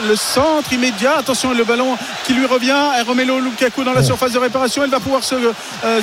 le centre immédiat. Attention, le ballon qui lui revient. Et Romelu Lukaku dans la surface de réparation. Elle va pouvoir se retourner.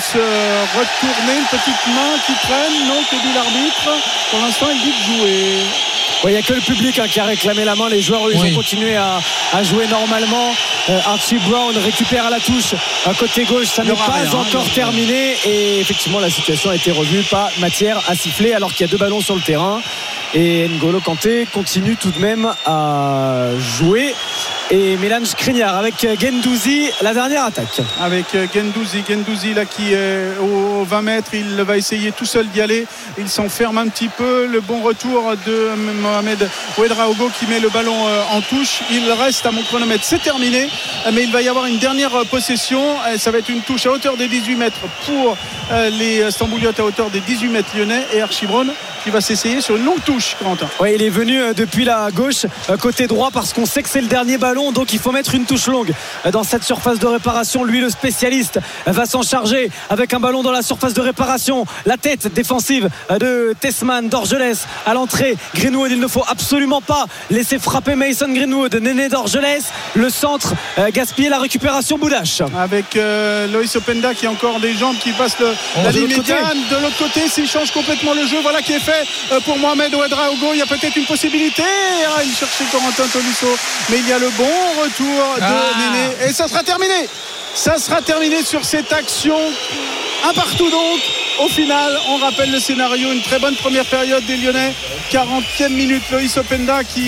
Une petite main qui traîne. Non, que dit l'arbitre. Pour l'instant, il dit de jouer. Il n'y a que le public qui a réclamé la main. Les joueurs, ils ont continué à jouer normalement. Archie Brown récupère à la touche côté gauche. Ça n'est pas encore terminé. Et effectivement, la situation a été revue. Pas matière à siffler alors qu'il y a 2 ballons sur le terrain. Et N'Golo Kanté continue tout de même à jouer. Et Milan Skriniar avec Guendouzi, la dernière attaque. Avec Guendouzi là qui est aux 20 mètres, il va essayer tout seul d'y aller. Il s'enferme un petit peu. Le bon retour de Mohamed Ouedraogo qui met le ballon en touche. Il reste à mon chronomètre, c'est terminé. Mais il va y avoir une dernière possession. Ça va être une touche à hauteur des 18 mètres pour les Stambouliotes, à hauteur des 18 mètres lyonnais. Et Archie Brown qui va s'essayer sur une longue touche, Corentin. Oui, il est venu depuis la gauche, côté droit, parce qu'on sait que c'est le dernier ballon, donc il faut mettre une touche longue dans cette surface de réparation. Lui, le spécialiste, va s'en charger avec un ballon dans la surface de réparation. La tête défensive de Tessman d'Orgelès à l'entrée. Greenwood, il ne faut absolument pas laisser frapper Mason Greenwood. Néné d'Orgelès, le centre, gaspiller la récupération. Boudache avec Loïs Openda qui a encore des jambes qui passent la ligne médiane. De l'autre côté, s'il change complètement le jeu, voilà qui est fait pour Mohamed Ouedraogo. Il y a peut-être une possibilité. Il cherchait Corentin Tolisso, mais il y a le bon retour de Néné et ça sera terminé sur cette action. Un partout donc. Au final, on rappelle le scénario, une très bonne première période des Lyonnais. 40e minute, Loïs Openda qui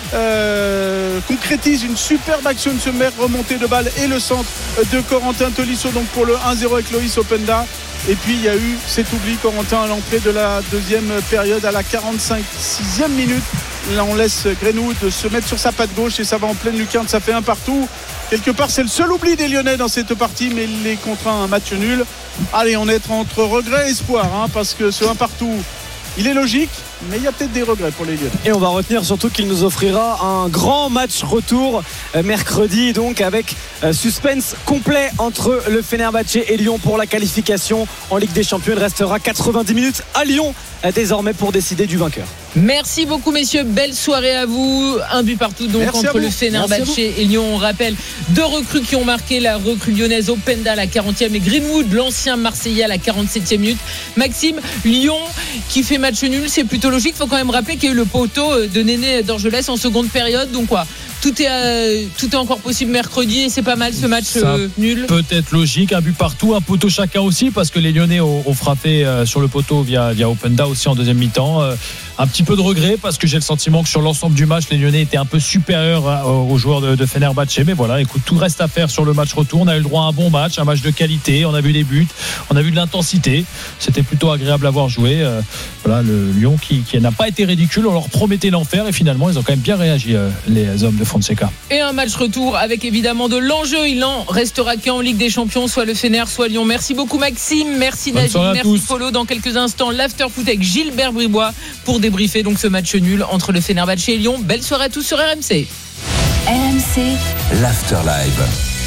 concrétise une superbe action de se mettre remontée de balle et le centre de Corentin Tolisso donc pour le 1-0 avec Loïs Openda. Et puis il y a eu cet oubli, Corentin, à l'entrée de la deuxième période à la 46e minute. Là on laisse Greenwood se mettre sur sa patte gauche et ça va en pleine lucarne, ça fait un partout. Quelque part c'est le seul oubli des Lyonnais dans cette partie, mais il les contraint à un match nul. Allez, on est entre regret et espoir, parce que ce un partout, il est logique, mais il y a peut-être des regrets pour les Lyonnais. Et on va retenir surtout qu'il nous offrira un grand match retour mercredi, donc avec suspense complet entre le Fenerbahçe et Lyon pour la qualification en Ligue des Champions. Il restera 90 minutes à Lyon désormais pour décider du vainqueur. Merci beaucoup messieurs, belle soirée à vous. Un but partout donc entre le Fenerbahçe et Lyon. On rappelle 2 recrues qui ont marqué, la recrue lyonnaise Openda à la 40e et Greenwood, l'ancien Marseillais, à la 47e minute. Maxime, Lyon qui fait match nul, c'est plutôt logique. Il faut quand même rappeler qu'il y a eu le poteau de Néné d'Orgelès en seconde période, donc quoi, tout est encore possible mercredi et c'est pas mal ce match nul. Peut-être logique, un but partout, un poteau chacun aussi, parce que les Lyonnais ont frappé sur le poteau via Openda aussi en deuxième mi-temps. Un petit peu de regret parce que j'ai le sentiment que sur l'ensemble du match les Lyonnais étaient un peu supérieurs aux joueurs de Fenerbahçe, mais voilà, écoute, tout reste à faire sur le match retour. On a eu le droit à un bon match, un match de qualité, on a vu des buts, on a vu de l'intensité, c'était plutôt agréable à voir jouer. Voilà, le Lyon qui n'a pas été ridicule, on leur promettait l'enfer et finalement ils ont quand même bien réagi, les hommes de Fonseca. Et un match retour avec évidemment de l'enjeu, il en restera qu'en Ligue des Champions, soit le Fener, soit Lyon. Merci beaucoup Maxime, merci Nadim, merci Polo. Dans quelques instants, l'Afterfoot avec Gilbert Bribois pour débriefer donc ce match nul entre le Fenerbahçe et Lyon. Belle soirée à tous sur RMC. RMC, l'Afterlive.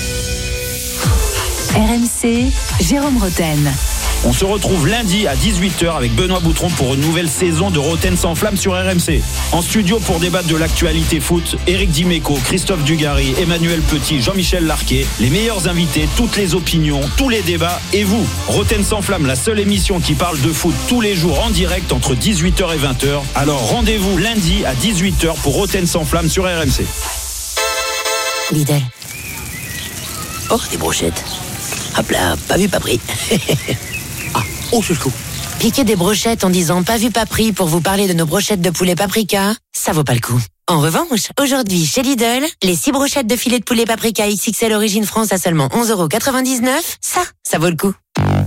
RMC, Jérôme Roten. On se retrouve lundi à 18h avec Benoît Boutron pour une nouvelle saison de Roten sans flamme sur RMC. En studio pour débattre de l'actualité foot, Éric Dimeco, Christophe Dugarry, Emmanuel Petit, Jean-Michel Larquet, les meilleurs invités, toutes les opinions, tous les débats et vous. Roten sans flamme, la seule émission qui parle de foot tous les jours en direct entre 18h et 20h. Alors rendez-vous lundi à 18h pour Roten sans flamme sur RMC. Lidl. Oh, des brochettes. Hop là, pas vu, pas pris. Ah, oh, chouchou. Piquer des brochettes en disant pas vu, pas pris pour vous parler de nos brochettes de poulet paprika, ça vaut pas le coup. En revanche, aujourd'hui, chez Lidl, les 6 brochettes de filet de poulet paprika XXL Origine France à seulement 11,99€, ça vaut le coup.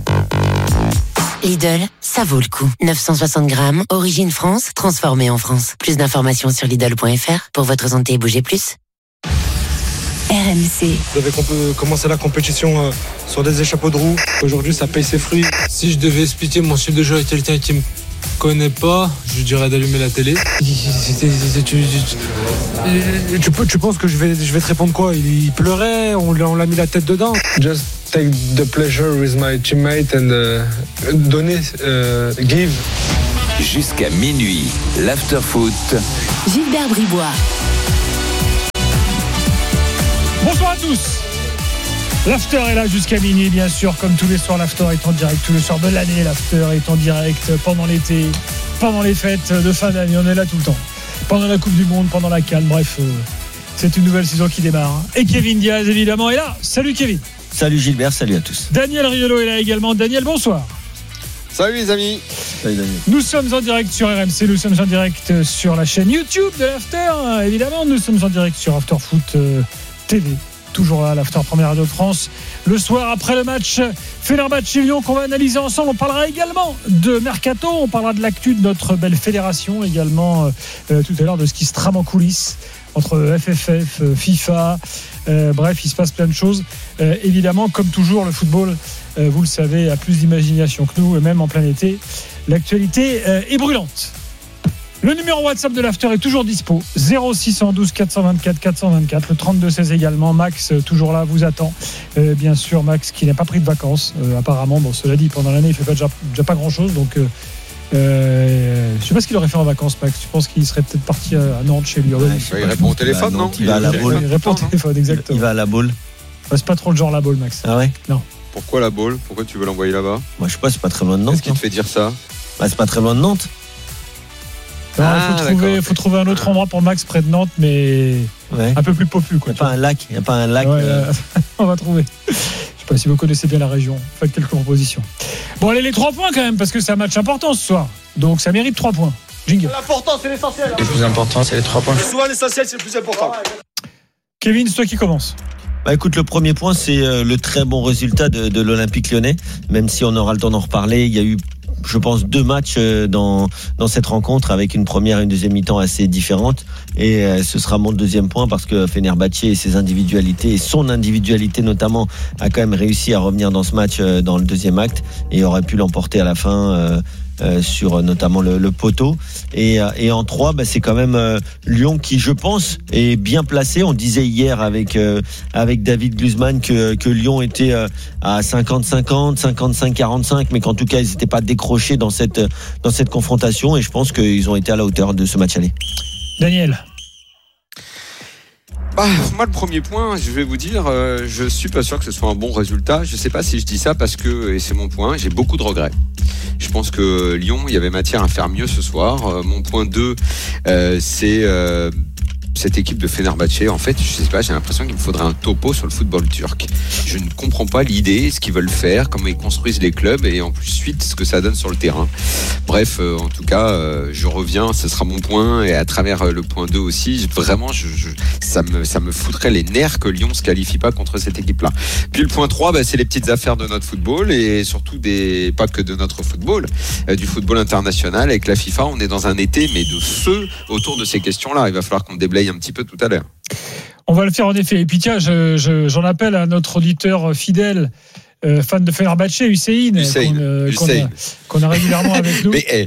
Lidl, ça vaut le coup. 960 grammes, Origine France, transformée en France. Plus d'informations sur Lidl.fr. Pour votre santé, bougez plus. RMC. Je devais commencer la compétition sur des échappeaux de roues. Aujourd'hui, ça paye ses fruits. Si je devais expliquer mon style de jeu à quelqu'un qui me connaît pas, je dirais d'allumer la télé. Tu penses que je vais te répondre quoi? Il pleurait, on l'a mis la tête dedans. Just take the pleasure with my teammate and donner, give. Jusqu'à minuit, l'Afterfoot. Gilbert Bribois. tous. L'after est là jusqu'à minuit, bien sûr, comme tous les soirs. L'after est en direct tous les soirs de l'année. L'after est en direct pendant l'été, pendant les fêtes de fin d'année. On est là tout le temps. Pendant la Coupe du Monde, pendant la CAN. Bref, c'est une nouvelle saison qui démarre. Et Kevin Diaz, évidemment, est là. Salut Kevin. Salut Gilbert, salut à tous. Daniel Riolo est là également. Daniel, bonsoir. Salut les amis. Salut Daniel. Nous sommes en direct sur RMC, nous sommes en direct sur la chaîne YouTube de l'After. Évidemment, nous sommes en direct sur After Foot TV. Toujours là, l'After Première Radio de France. Le soir, après le match Fenerbahçe-Lyon qu'on va analyser ensemble, on parlera également de Mercato, on parlera de l'actu de notre belle fédération, également tout à l'heure de ce qui se trame en coulisses entre FFF, FIFA. Bref, il se passe plein de choses. Évidemment, comme toujours, le football, vous le savez, a plus d'imagination que nous, et même en plein été. L'actualité est brûlante. Le numéro WhatsApp de l'After est toujours dispo. 0612 424 424. Le 3216 également. Max, toujours là, vous attend. Bien sûr, Max qui n'a pas pris de vacances. Apparemment, bon, cela dit, pendant l'année, il ne fait déjà pas grand-chose. Donc, je ne sais pas ce qu'il aurait fait en vacances, Max. Tu penses qu'il serait peut-être parti à Nantes chez lui? Il répond au téléphone, non? Il va à la boule. Il répond au téléphone, exactement. Il va à la boule. C'est pas trop le genre la boule, Max. Ah ouais? Non. Pourquoi la boule? Pourquoi tu veux l'envoyer là-bas? Moi, je sais pas, c'est pas très loin de Nantes. Qu'est-ce qui te fait dire ça? C'est pas très loin de Nantes. Il faut trouver un autre endroit pour Max près de Nantes, mais un peu plus popu. Il n'y a pas un lac. On va trouver. Je ne sais pas si vous connaissez bien la région. Faites quelques propositions. Bon, allez, les 3 points quand même, parce que c'est un match important ce soir. Donc ça mérite 3 points. Jingle. L'important, c'est l'essentiel. Le plus important, c'est les 3 points. Souvent, l'essentiel, c'est le plus important. Kevin, c'est toi qui commence. Écoute, le premier point, c'est le très bon résultat de l'Olympique Lyonnais. Même si on aura le temps d'en reparler, il y a eu, je pense, 2 matchs dans cette rencontre avec une première et une deuxième mi-temps assez différentes. Et ce sera mon deuxième point parce que Fenerbahçe et ses individualités, et son individualité notamment, a quand même réussi à revenir dans ce match dans le deuxième acte et aurait pu l'emporter à la fin sur notamment le poteau. Et en 3, c'est quand même Lyon qui, je pense, est bien placé. On disait hier avec David Glusman que Lyon était à 50-50, 55-45, mais qu'en tout cas ils n'étaient pas décrochés dans cette confrontation, et je pense qu'ils ont été à la hauteur de ce match aller. Daniel. Moi, le premier point, je vais vous dire, je suis pas sûr que ce soit un bon résultat. Je sais pas si je dis ça parce que, et c'est mon point, j'ai beaucoup de regrets. Je pense que Lyon, il y avait matière à faire mieux ce soir. Mon point 2, c'est cette équipe de Fenerbahçe. En fait, je sais pas, j'ai l'impression qu'il me faudrait un topo sur le football turc. Je ne comprends pas l'idée, ce qu'ils veulent faire, comment ils construisent les clubs et en plus suite ce que ça donne sur le terrain. Bref, en tout cas, je reviens, ce sera mon point, et à travers le point 2 aussi, vraiment, ça me foutrait les nerfs que Lyon se qualifie pas contre cette équipe-là. Puis le point 3, c'est les petites affaires de notre football, et surtout pas que de notre football, du football international. Avec la FIFA, on est dans un été, mais de feu autour de ces questions-là. Il va falloir qu'on déblaye un petit peu tout à l'heure. On va le faire en effet. Et puis tiens, j'en appelle à notre auditeur fidèle, fan de Fenerbahçe, Hussein. Qu'on a régulièrement avec nous. Mais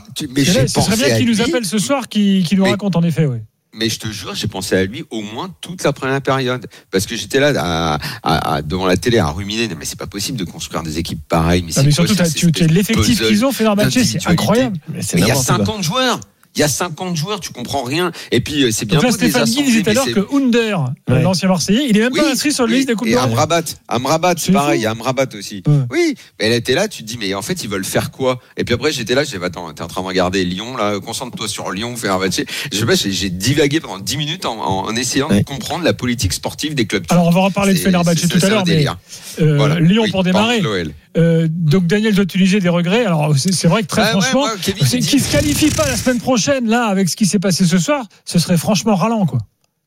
ce serait bien qu'il nous appelle ce soir, qu'il nous raconte en effet. Oui. Mais je te jure, j'ai pensé à lui au moins toute la première période. Parce que j'étais là devant la télé à ruminer. Mais c'est pas possible de construire des équipes pareilles. Mais surtout, l'effectif qu'ils ont, Fenerbahçe, c'est incroyable. Mais il y a 50 joueurs. Il y a 50 joueurs, tu comprends rien. Et puis, c'est bien. Donc là, Stéphane Guy disait tout à l'heure que Under, l'ancien Marseillais, il est même pas inscrit sur la liste des Coupes d'Europe. Et Amrabat, c'est pareil. Il y a Amrabat aussi. Oui, mais elle était là, tu te dis, mais en fait, ils veulent faire quoi? Et puis après, j'étais là, je disais, attends, t'es en train de regarder Lyon, là, concentre-toi sur Lyon, Fenerbahçe. Je sais pas, j'ai divagué pendant 10 minutes en essayant de comprendre la politique sportive des clubs. Alors, on va reparler de Fenerbahçe tout à l'heure, mais Lyon pour démarrer. Donc Daniel doit utiliser des regrets. Alors c'est vrai que très franchement, qui se qualifie pas la semaine prochaine là avec ce qui s'est passé ce soir, ce serait franchement ralent quoi.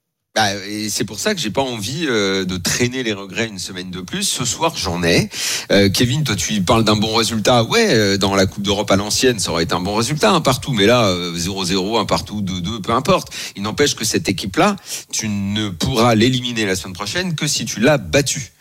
Et c'est pour ça que j'ai pas envie de traîner les regrets une semaine de plus. Ce soir, j'en ai. Kevin, toi, tu parles d'un bon résultat. Ouais, dans la Coupe d'Europe à l'ancienne, ça aurait été un bon résultat, un partout. Mais là, 0-0, un partout, 2-2, peu importe. Il n'empêche que cette équipe-là, tu ne pourras l'éliminer la semaine prochaine que si tu l'as battue.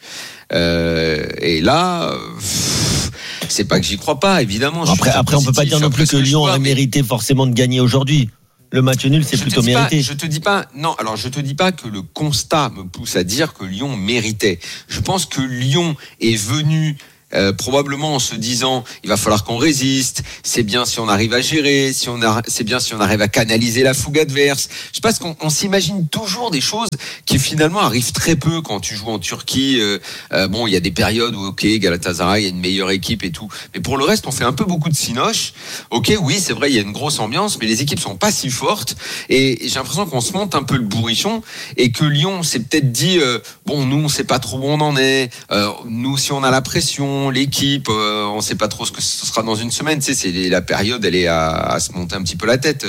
Et là, c'est pas que j'y crois pas, évidemment. Après, on peut pas dire non plus que Lyon aurait mérité forcément de gagner aujourd'hui. Le match nul, c'est plutôt mérité. Je te dis pas que le constat me pousse à dire que Lyon méritait. Je pense que Lyon est venu probablement en se disant il va falloir qu'on résiste, c'est bien si on arrive à gérer, c'est bien si on arrive à canaliser la fougue adverse. Je pense qu'on s'imagine toujours des choses qui finalement arrivent très peu quand tu joues en Turquie. Bon, il y a des périodes où Galatasaray est une meilleure équipe et tout, mais pour le reste on fait un peu beaucoup de cinoche. Oui, c'est vrai, il y a une grosse ambiance, mais les équipes sont pas si fortes et j'ai l'impression qu'on se monte un peu le bourrichon et que Lyon s'est peut-être dit bon, nous on sait pas trop où on en est, nous si on a la pression, l'équipe, on sait pas trop ce que ce sera dans une semaine. Tu sais, la période, elle est à se monter un petit peu la tête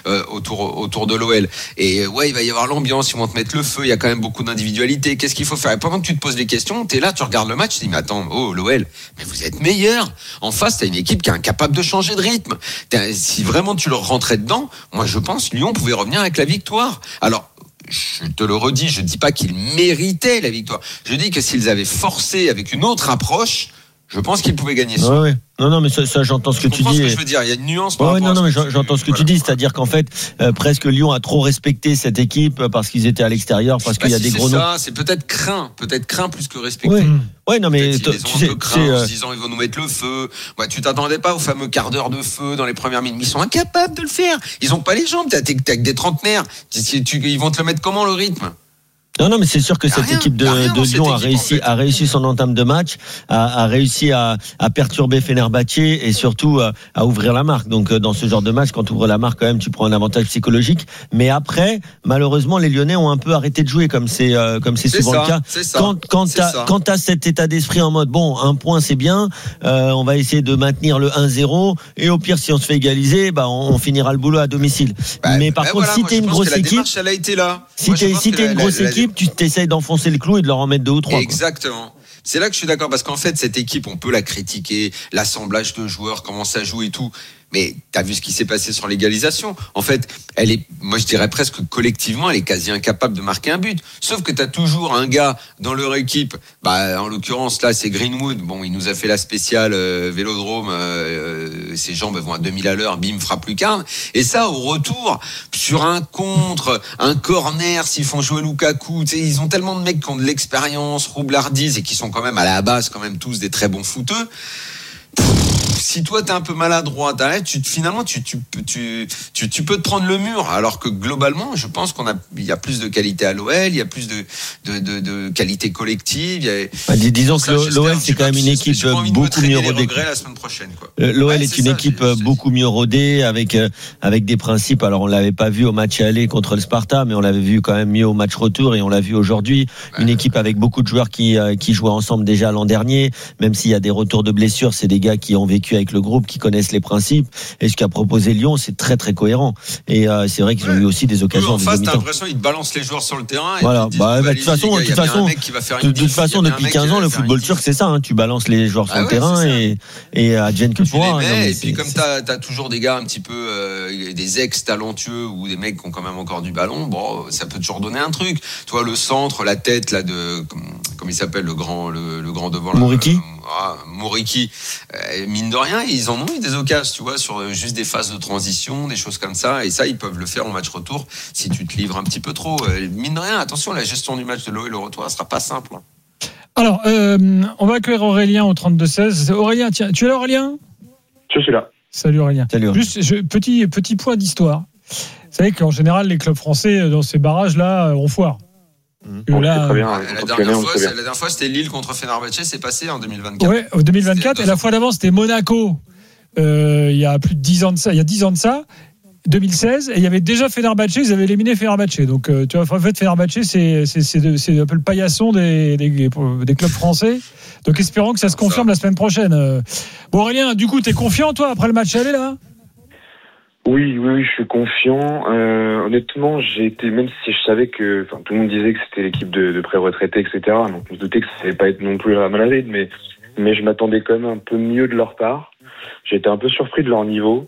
autour de l'OL. Et il va y avoir l'ambiance, ils vont te mettre le feu. Il y a quand même beaucoup d'individualité. Qu'est-ce qu'il faut faire? Et pendant que tu te poses des questions, t'es là, tu regardes le match, tu te dis mais attends, l'OL, mais vous êtes meilleur. En face, t'as une équipe qui est incapable de changer de rythme. Si vraiment tu leur rentrais dedans, moi je pense Lyon pouvait revenir avec la victoire. Alors, je te le redis, je dis pas qu'ils méritaient la victoire. Je dis que s'ils avaient forcé avec une autre approche, je pense qu'ils pouvaient gagner ça. Ouais. Non, mais ça j'entends ce que tu dis. Ce que je veux dire, il y a une nuance. Mais j'entends ce que tu dis, c'est-à-dire qu'en fait, presque Lyon a trop respecté cette équipe parce qu'ils étaient à l'extérieur, parce qu'il y a des gros noms. C'est peut-être craint plus que respecté. Ouais, non, mais tu sais, en se disant ils vont nous mettre le feu. Tu t'attendais pas au fameux quart d'heure de feu dans les premières minutes. Ils sont incapables de le faire. Ils ont pas les jambes. T'as que des trentenaires. Ils vont te le mettre comment, le rythme? Non, mais c'est sûr que cette équipe de Lyon a réussi son entame de match, a réussi à perturber Fenerbahçe et surtout à ouvrir la marque. Donc, dans ce genre de match, quand tu ouvres la marque, quand même, tu prends un avantage psychologique. Mais après, malheureusement, les Lyonnais ont un peu arrêté de jouer comme c'est souvent le cas. Quand t'as cet état d'esprit en mode, bon, un point, c'est bien, on va essayer de maintenir le 1-0 et au pire, si on se fait égaliser, on finira le boulot à domicile. Mais par contre, si t'es une grosse équipe, si t'es une grosse équipe, tu t'essayes d'enfoncer le clou et de leur en mettre 2 ou 3. Exactement. C'est là que je suis d'accord, parce qu'en fait, cette équipe, on peut la critiquer, l'assemblage de joueurs, comment ça joue et tout. Mais t'as vu ce qui s'est passé sur l'égalisation. En fait, moi je dirais presque collectivement, elle est quasi incapable de marquer un but. Sauf que t'as toujours un gars dans leur équipe, en l'occurrence là c'est Greenwood. Bon, il nous a fait la spéciale Vélodrome, ses jambes vont à 2000 à l'heure, bim, frappe lucarne. Et ça, au retour, sur un contre, un corner, s'ils font jouer Lukaku, tu sais, ils ont tellement de mecs qui ont de l'expérience, roublardise et qui sont quand même à la base quand même tous des très bons footeux. Si toi t'es un peu maladroit, finalement tu peux te prendre le mur, alors que globalement je pense il y a plus de qualité à l'OL, il y a plus de qualité collective. Disons que l'OL c'est quand même une équipe beaucoup mieux rodée. La semaine prochaine, quoi. L'OL est une équipe beaucoup mieux rodée avec des principes. Alors on l'avait pas vu au match aller contre le Sparta, mais on l'avait vu quand même mieux au match retour et on l'a vu aujourd'hui. Une équipe avec beaucoup de joueurs qui jouaient ensemble déjà l'an dernier, même s'il y a des retours de blessures, c'est des gars qui ont vécu avec le groupe, qui connaissent les principes. Et ce qu'a proposé Lyon, c'est très très cohérent. Et c'est vrai qu'ils ont eu aussi des occasions. En face, t'as l'impression qu'ils te balancent les joueurs sur le terrain. Voilà. De toute façon, depuis 15 ans, le football turc, c'est ça. Tu balances les joueurs sur le terrain et advienne que pourra. Et puis comme t'as toujours des gars un petit peu des ex-talentueux ou des mecs qui ont quand même encore du ballon, bon, ça peut toujours donner un truc. Tu vois, le centre, la tête là de comment il s'appelle le grand devant. Mouriki, mine de rien, ils en ont eu des occasions, tu vois, sur juste des phases de transition, des choses comme ça, et ça, ils peuvent le faire au match retour si tu te livres un petit peu trop. Mine de rien, attention, la gestion du match de l'OL, le retour, ça sera pas simple. Alors, on va accueillir Aurélien au 32-16. Aurélien, tiens, tu es là, Aurélien ? Je suis là. Salut Aurélien. Juste, petit point d'histoire. Vous savez qu'en général, les clubs français, dans ces barrages-là, on foire. Là, très bien, la dernière fois, c'était Lille contre Fenerbahçe, c'est passé en 2024. Ouais, en 2024, et la fois d'avant, c'était Monaco. Il y a plus de 10 ans de ça, 2016, et il y avait déjà Fenerbahçe, ils avaient éliminé Fenerbahçe. Donc, tu vois, en fait, Fenerbahçe, c'est un peu le paillasson des clubs français. Donc, espérons que ça se confirme la semaine prochaine. Bon, Aurélien, du coup, t'es confiant, toi, après le match aller, là ? Oui, je suis confiant. Honnêtement, même si je savais que, tout le monde disait que c'était l'équipe de pré-retraités, etc. Donc, on se doutait que ça allait pas être non plus la Madrid, mais je m'attendais quand même un peu mieux de leur part. J'ai été un peu surpris de leur niveau.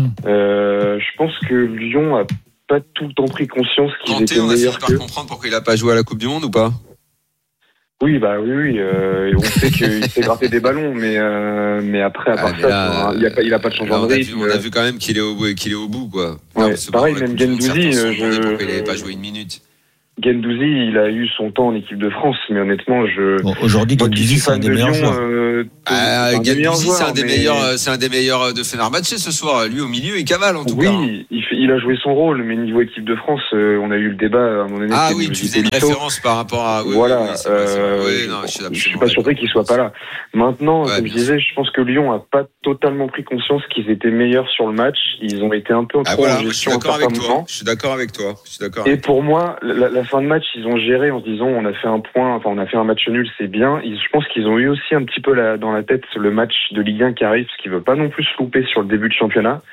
Je pense que Lyon a pas tout le temps pris conscience qu'ils étaient meilleurs qu'eux. On a fini par comprendre pourquoi il a pas joué à la Coupe du Monde ou pas? Oui. On sait qu'il s'est gratté des ballons, mais après, à part ça, il a pas de changement de rythme. On a vu quand même qu'il est au bout, quoi. Ouais, pareil, même Gendouzi, pourquoi il n'avait pas joué une minute. Guendouzi, il a eu son temps en équipe de France, mais honnêtement, aujourd'hui, Guendouzi, c'est un des meilleurs joueurs. Guendouzi, c'est un des meilleurs de Fenerbahçe ce soir. Lui, au milieu, il cavale en tout cas. Oui, il a joué son rôle, mais niveau équipe de France, on a eu le débat à un moment donné. Ah oui, tu faisais une référence par rapport à. Voilà. Je suis pas surpris qu'il soit pas là. Maintenant, comme je disais, je pense que Lyon a pas totalement pris conscience qu'ils étaient meilleurs sur le match. Ils ont été un peu en trop en gestion à certains moments. Je suis d'accord avec toi. Et pour moi, la fin de match, ils ont géré en se disant on a fait un match nul, c'est bien. Je pense qu'ils ont eu aussi un petit peu dans la tête le match de Ligue 1 qui arrive, parce qu'ils veulent pas non plus se louper sur le début de championnat.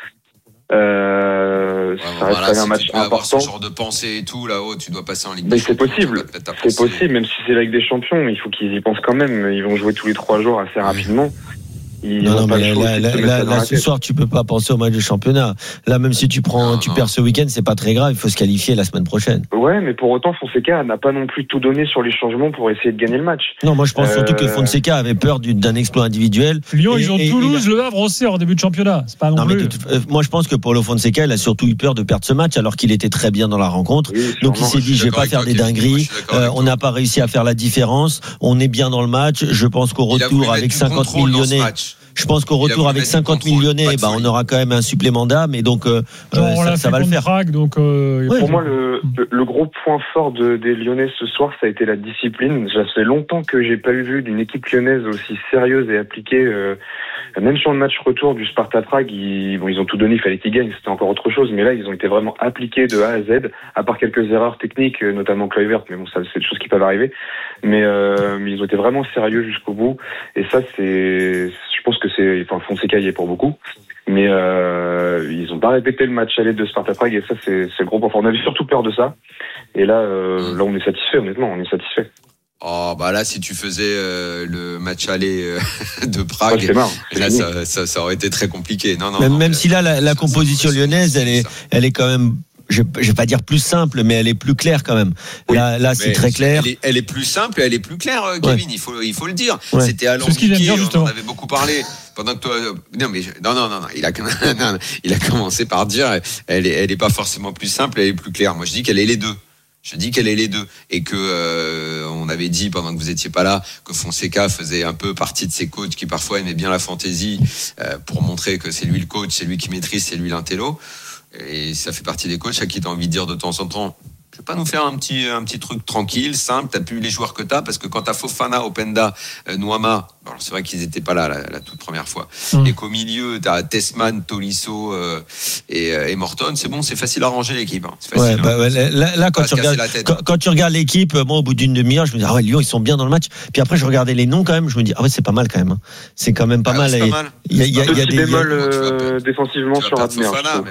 Ça reste un match important. Ce genre de pensée et tout là-haut, tu dois passer en Ligue 2. Mais c'est possible, même si c'est la Ligue des Champions, il faut qu'ils y pensent quand même. Ils vont jouer tous les 3 jours assez rapidement. Non, mais là, ce soir, tu peux pas penser au match de championnat. Là, même si tu perds ce week-end, c'est pas très grave. Il faut se qualifier la semaine prochaine. Ouais, mais pour autant, Fonseca n'a pas non plus tout donné sur les changements pour essayer de gagner le match. Non, moi, je pense surtout que Fonseca avait peur d'un exploit individuel. Lyon, ils ont Toulouse, Le Havre aussi en début de championnat. C'est pas non plus. Moi, je pense que Paulo Fonseca, il a surtout eu peur de perdre ce match alors qu'il était très bien dans la rencontre. Oui, donc, il s'est dit, je vais pas faire des dingueries. On n'a pas réussi à faire la différence. On est bien dans le match. Je pense qu'au retour, avec 50 000 Lyonnais. Je pense qu'au retour avec 50 000 Lyonnais, on aura quand même un supplément d'âme et donc ça va le faire. Prague, donc, pour moi, le gros point fort des Lyonnais ce soir, ça a été la discipline. Ça fait longtemps que j'ai pas vu d'une équipe lyonnaise aussi sérieuse et appliquée. Même sur le match retour du Sparta Prague, ils ont tout donné, il fallait qu'ils gagnent, c'était encore autre chose. Mais là, ils ont été vraiment appliqués de A à Z, à part quelques erreurs techniques, notamment Kluivert. Mais bon, ça, c'est des choses qui peuvent arriver. Mais ils ont été vraiment sérieux jusqu'au bout. Et ça, je pense que Fonseca y est pour beaucoup. Mais ils ont pas répété le match aller de Sparta Prague et ça, c'est le gros point fort. On avait surtout peur de ça. Et là, on est satisfait, honnêtement, on est satisfait. Oh, bah là, si tu faisais le match aller de Prague, là, ça aurait été très compliqué. Même si là, la composition lyonnaise, elle est quand même, je vais pas dire plus simple, mais elle est plus claire quand même. Oui, là c'est très clair. Elle est plus simple et elle est plus claire, Kevin. Ouais. Il faut le dire. Ouais. C'était alambiqué. On en avait beaucoup parlé. Pendant que toi, non, il a commencé par dire, elle est pas forcément plus simple, elle est plus claire. Moi, je dis qu'elle est les deux. Et que on avait dit pendant que vous étiez pas là que Fonseca faisait un peu partie de ces coachs qui parfois aimaient bien la fantaisie pour montrer que c'est lui le coach, c'est lui qui maîtrise, c'est lui l'intello. Et ça fait partie des coachs à qui t'as envie de dire de temps en temps, je vais pas nous faire un petit truc tranquille, simple, t'as plus les joueurs que t'as, parce que quand t'as Fofana, Openda, Nuama, alors c'est vrai qu'ils étaient pas là la toute première fois, et qu'au milieu t'as Tessman, Tolisso et Morton, c'est bon, c'est facile à ranger l'équipe. C'est facile, là quand tu regardes l'équipe, moi au bout d'une demi-heure, je me dis Lyon ils sont bien dans le match. Puis après je regardais les noms quand même, je me dis c'est pas mal quand même. C'est quand même pas mal. Il y a des bémols défensivement sur Abner.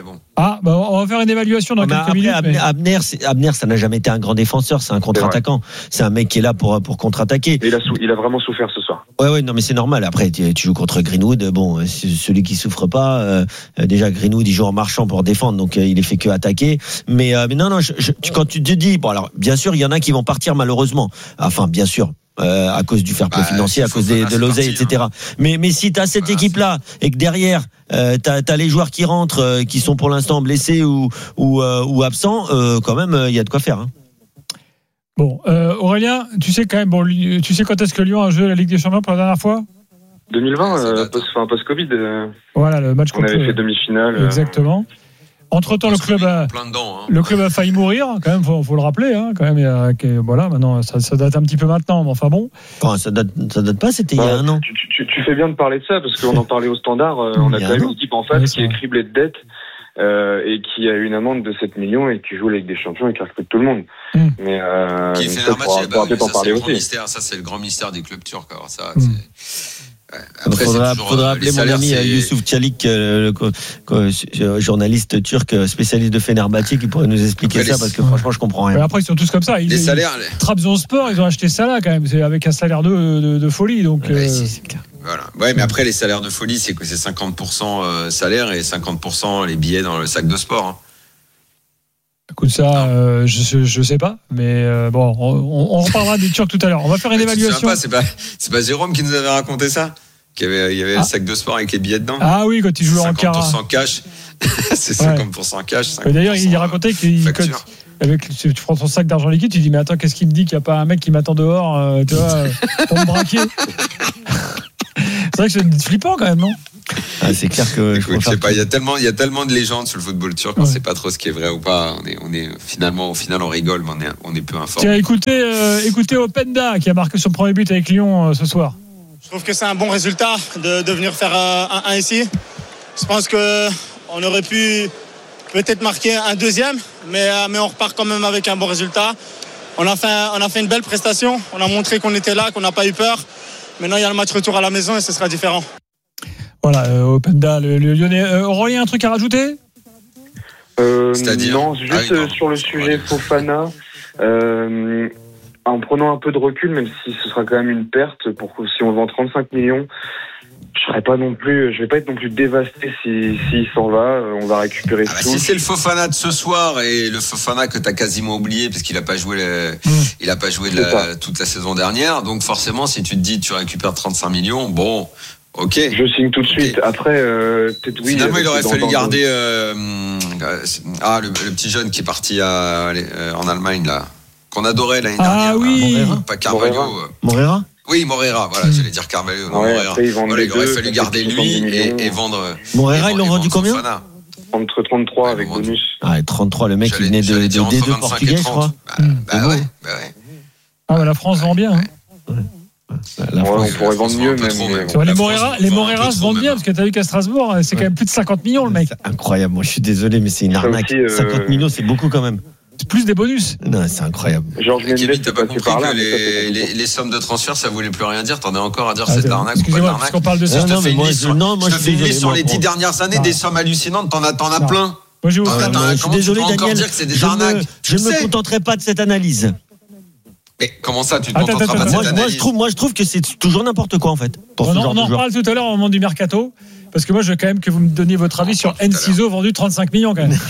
On va faire une évaluation dans quelques minutes. Abner, ça n'a jamais été un grand défenseur, c'est un contre-attaquant. C'est un mec qui est là pour contre-attaquer. Mais il a vraiment souffert ce soir. Ouais, non mais c'est normal. Après tu joues contre Greenwood, bon, c'est celui qui souffre pas. Déjà Greenwood il joue en marchant pour défendre, donc il est fait que attaquer. Mais non, quand tu te dis, bon alors bien sûr il y en a qui vont partir malheureusement. Enfin bien sûr. À cause du fair play financier, à cause de l'oseille, etc. Mais si t'as cette équipe-là et que derrière t'as les joueurs qui rentrent, qui sont pour l'instant blessés ou absents, quand même il y a de quoi faire. Hein. Bon, Aurélien, tu sais quand même, tu sais quand est-ce que Lyon a joué la Ligue des Champions pour la dernière fois ? 2020, post-Covid. Voilà le match qu'on avait fait demi-finale. Exactement. Entre-temps, le club a failli mourir, quand même, faut le rappeler, hein, quand même. Voilà, maintenant, ça date un petit peu maintenant, mais enfin bon. Ça date pas, c'était il y a un an. Tu fais bien de parler de ça, parce qu'on en parlait au Standard, on a quand même une équipe en face qui est criblée de dettes, et qui a une amende de 7 millions et qui joue la Ligue des Champions et qui recrute tout le monde. Mais, qui fait ça, c'est le grand mystère des clubs turcs, alors ça, il faudra appeler mon ami Youssouf Çelik, journaliste turc spécialiste de Fenerbahçe, qui pourrait nous expliquer ça, parce que franchement je comprends rien. Mais après ils sont tous comme ça. Les salaires. Trabzonspor, ils ont acheté Salah quand même, c'est avec un salaire de folie, donc. C'est clair. Voilà. Ouais, mais après les salaires de folie, c'est que c'est 50% salaire et 50% les billets dans le sac de sport. Hein. Écoute ça, je sais pas, mais bon, on reparlera des Turcs tout à l'heure. On va faire une évaluation. C'est pas Jérôme qui nous avait raconté ça, il y avait le sac de sport avec les billets dedans. Ah oui, quand il jouait en quart. 50% cash, c'est 50% cash. D'ailleurs, il racontait qu'il tu prends ton sac d'argent liquide, tu dis mais attends, qu'est-ce qu'il me dit qu'il n'y a pas un mec qui m'attend dehors, tu vois, pour me braquer. C'est vrai que c'est flippant quand même, non? C'est clair que écoute, je sais pas, il y a tellement de légendes sur le football turc qu'on sait pas trop ce qui est vrai ou pas. On est finalement, au final, on rigole, mais on est peu informé. Tiens, écoutez Openda qui a marqué son premier but avec Lyon ce soir. Je trouve que c'est un bon résultat de venir faire un ici. Je pense qu'on aurait pu peut-être marquer un deuxième, mais on repart quand même avec un bon résultat. On a fait une belle prestation. On a montré qu'on était là, qu'on n'a pas eu peur. Maintenant, il y a le match retour à la maison et ce sera différent. Voilà, Openda, le Lyonnais. Aurélien, un truc à rajouter? C'est-à-dire non, juste sur le sujet Fofana, en prenant un peu de recul, même si ce sera quand même une perte, si on vend 35 millions, je vais pas être non plus dévasté s'il s'en va. On va récupérer tout. Si c'est le Fofana de ce soir et le Fofana que t'as quasiment oublié parce qu'il a pas joué toute la saison dernière, donc forcément si tu te dis tu récupères 35 millions, bon. Ok. Je signe tout de suite. Après, peut-être oui. Finalement, il aurait fallu garder le petit jeune qui est parti en Allemagne là, qu'on adorait l'année dernière. Ah oui. Pas Carvalho. Morera. Oui, Morera. Voilà, j'allais dire Carvalho. Non, Morera. Voilà, il aurait fallu garder lui et vendre. Morera, ils l'ont vendu combien? Entre 33 avec bonus. 33, le mec il venait de D2 portugais, je crois. Bah ouais. Ah, la France vend bien. On pourrait vendre mieux, même. Les Morera se vendent bien, parce que t'as vu qu'à Strasbourg, c'est quand même plus de 50 millions, le mec. C'est incroyable. Moi, je suis désolé, mais c'est une arnaque. 50 millions, c'est beaucoup quand même. C'est plus des bonus. Non, c'est incroyable. Kevin, t'as pas compris que les sommes de transfert, ça voulait plus rien dire. T'en es encore à dire c'est de l'arnaque ou pas de l'arnaque. Parce qu'on parle de ça. Je te fais une liste sur les 10 dernières années, des sommes hallucinantes. T'en as plein. Moi, je suis désolé, Daniel. Dire que c'est des arnaques. Je ne me contenterai pas de cette analyse. Mais comment ça, tu te contenteras pas de cette analyse? Moi, je trouve que c'est toujours n'importe quoi, en fait. On en reparle tout à l'heure au moment du mercato. Parce que moi, je veux quand même que vous me donniez votre avis sur Enciso vendu 35 millions, quand même.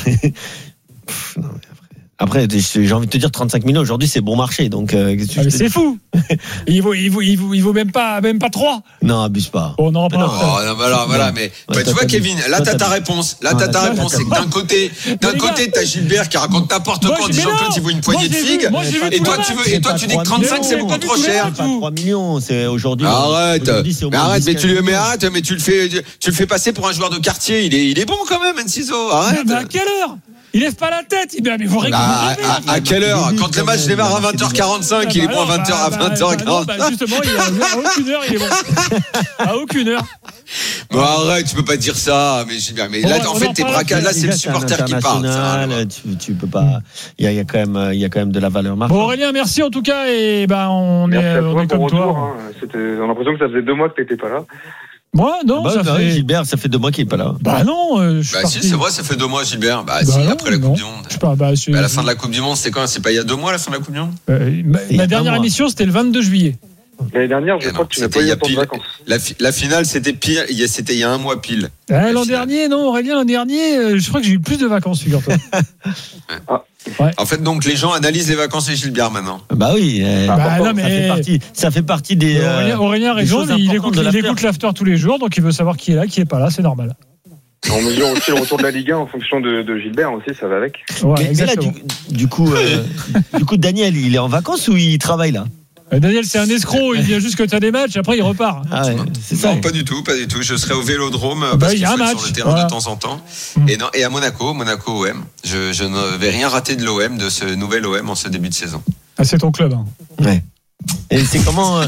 Après, j'ai envie de te dire 35 millions aujourd'hui, c'est bon marché, donc. C'est fou. Il vaut même pas 3. Non, abuse pas. On en reparle. Voilà, mais tu vois, Kevin, là t'as ta réponse. Là t'as ta réponse, c'est que d'un côté t'as Gilbert qui raconte n'importe quoi en disant que tu veux une poignée de figues, et toi tu dis que 35 c'est beaucoup trop cher. 3 millions, c'est aujourd'hui. Arrête, mais tu le fais passer pour un joueur de quartier. Il est bon quand même, Enciso. Arrête. Mais à quelle heure? Il lève pas la tête. Mais vous rigolez. À quelle heure? Quand le match démarre à 20h45, il est bon à 20h45. Justement, à aucune heure, il est bon. À aucune heure. Bon, arrête, tu peux pas dire ça. Mais là, en fait, tes braquages, là, c'est le supporter qui parle. Tu peux pas. Il y a quand même de la valeur marchande. Bon, Aurélien, merci en tout cas. Et on est comme toi. On a l'impression que ça faisait 2 mois que t'étais pas là. Moi, non, Gilbert, ça fait 2 mois qu'il n'est pas là. Bah non, si, c'est vrai, ça fait 2 mois, Gilbert. Après la Coupe du Monde. À la fin de la Coupe du Monde, c'est quand? C'est pas il y a 2 mois, la fin de la Coupe du Monde? Ma dernière émission, c'était le 22 juillet. L'année dernière, je crois que tu n'as pas eu de vacances. La finale, c'était pile. C'était il y a 1 mois pile. L'an dernier, non, Aurélien, l'an dernier, je crois que j'ai eu plus de vacances, figure-toi. Ouais. En fait, donc les gens analysent les vacances de Gilbert maintenant. Bah oui. Ça fait partie des. Aurélien a raison, il écoute l'after tous les jours, donc il veut savoir qui est là, qui est pas là, c'est normal. On mesure aussi le retour de la Ligue 1 en fonction de Gilbert aussi, ça va avec. Ouais, mais là, du coup, Daniel, il est en vacances ou il travaille là? Daniel, c'est un escroc, il vient juste que tu as des matchs, après il repart. Ah ouais, c'est ça. Non, pas du tout. Je serai au Vélodrome parce qu'il faut être sur le terrain de temps en temps. Et à Monaco OM. Je ne vais rien rater de l'OM, de ce nouvel OM en ce début de saison. Ah, c'est ton club. Hein. Ouais. Et c'est comment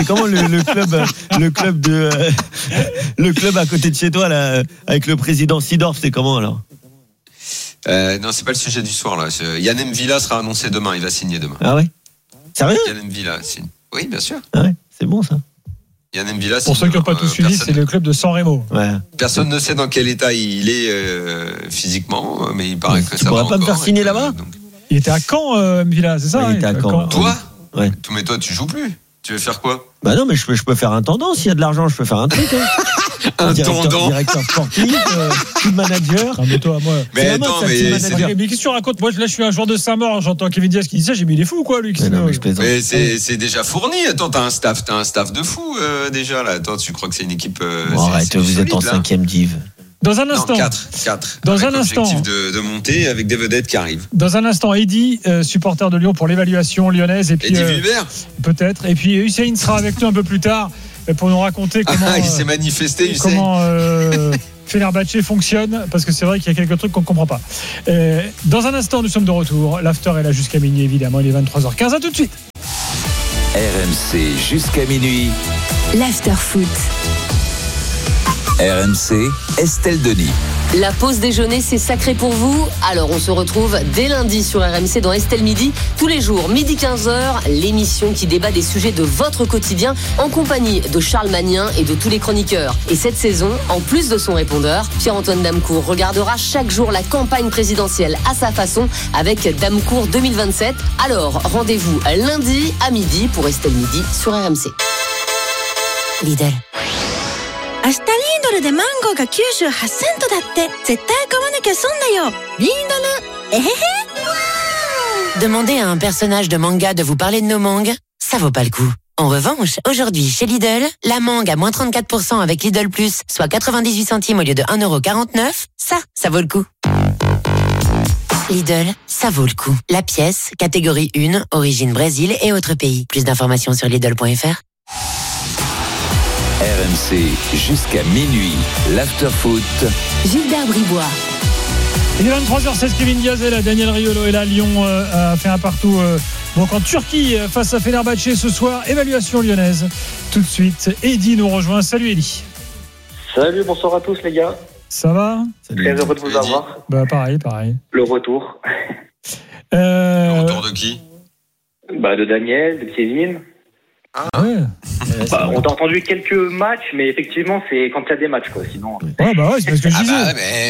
le club à côté de chez toi là, avec le président Sidorf, c'est comment alors? Non, c'est pas le sujet du soir là. Yann M'Vila sera annoncé demain, il va signer demain. Ah ouais? Sérieux? Yann M'Vila signe. Oui, bien sûr. Ah ouais, c'est bon ça. Yann M'Vila. Pour ceux qui n'ont pas tout suivi, c'est le club de San Remo. Ouais. Personne ne sait dans quel état il est physiquement, mais il paraît que ça va. Tu pourras pas me faire signer là-bas? Il était à Caen, M'Vila, c'est ça? Il était à Caen. Toi? Ouais. Mais toi, tu joues plus. Tu veux faire quoi? Bah non, mais je peux faire un tendance. S'il y a de l'argent, je peux faire un truc. Un tendance. Directeur sportif, team manager. Mais toi, moi. Mais attends, mais qu'est-ce que tu racontes? Moi, là, je suis un joueur de Saint-Maur. J'entends Kevin Diaz qui dit ça. J'ai mis les fous, quoi, lui. Mais c'est déjà fourni. Attends, t'as un staff de fou déjà là. Attends, tu crois que c'est une équipe? Arrête, vous êtes en 5e div. Dans un instant. 4. Dans un instant. Objectif de monter avec des vedettes qui arrivent. Dans un instant, Eddy, supporter de Lyon pour l'évaluation lyonnaise. Et puis, Eddy Vulbert peut-être. Et puis Hussein sera avec nous un peu plus tard pour nous raconter comment. Il s'est manifesté, Hussein. Comment Fenerbahçe fonctionne, parce que c'est vrai qu'il y a quelques trucs qu'on ne comprend pas. Dans un instant, nous sommes de retour. L'after est là jusqu'à minuit, évidemment. Il est 23h15. À tout de suite. RMC jusqu'à minuit. L'after foot. RMC, Estelle Denis. La pause déjeuner, c'est sacré pour vous. Alors, on se retrouve dès lundi sur RMC dans Estelle Midi. Tous les jours, midi 15h, l'émission qui débat des sujets de votre quotidien en compagnie de Charles Magnin et de tous les chroniqueurs. Et cette saison, en plus de son répondeur, Pierre-Antoine Damecourt regardera chaque jour la campagne présidentielle à sa façon avec Damecourt 2027. Alors, rendez-vous lundi à midi pour Estelle Midi sur RMC. Lidl. 明日リードルでマンゴーが98セントだって絶対買わなきゃ損だよリードルえへへ Demandez à un personnage de manga de vous parler de nos mangues, ça vaut pas le coup. En revanche, aujourd'hui, chez Lidl, la mangue à moins 34% avec Lidl Plus, soit 98 centimes au lieu de 1,49€, ça vaut le coup. Lidl, ça vaut le coup. La pièce, catégorie 1, origine Brésil et autres pays. Plus d'informations sur Lidl.fr. RMC jusqu'à minuit. L'after-foot. Gilbert Bribois. Il est 23h16, Kevin Diaz est là, Daniel Riolo est là, Lyon a fait un partout donc en Turquie face à Fenerbahçe ce soir. Évaluation lyonnaise. Tout de suite, Eddy nous rejoint. Salut Eddy. Salut, bonsoir à tous les gars. Ça va? Très heureux de vous avoir. Bah pareil. Le retour. Le retour de qui? De Daniel, de Kevin. Ah ouais. On t'a entendu quelques matchs, mais effectivement, c'est quand il y a des matchs, quoi. Sinon. Ouais, c'est parce que je disais.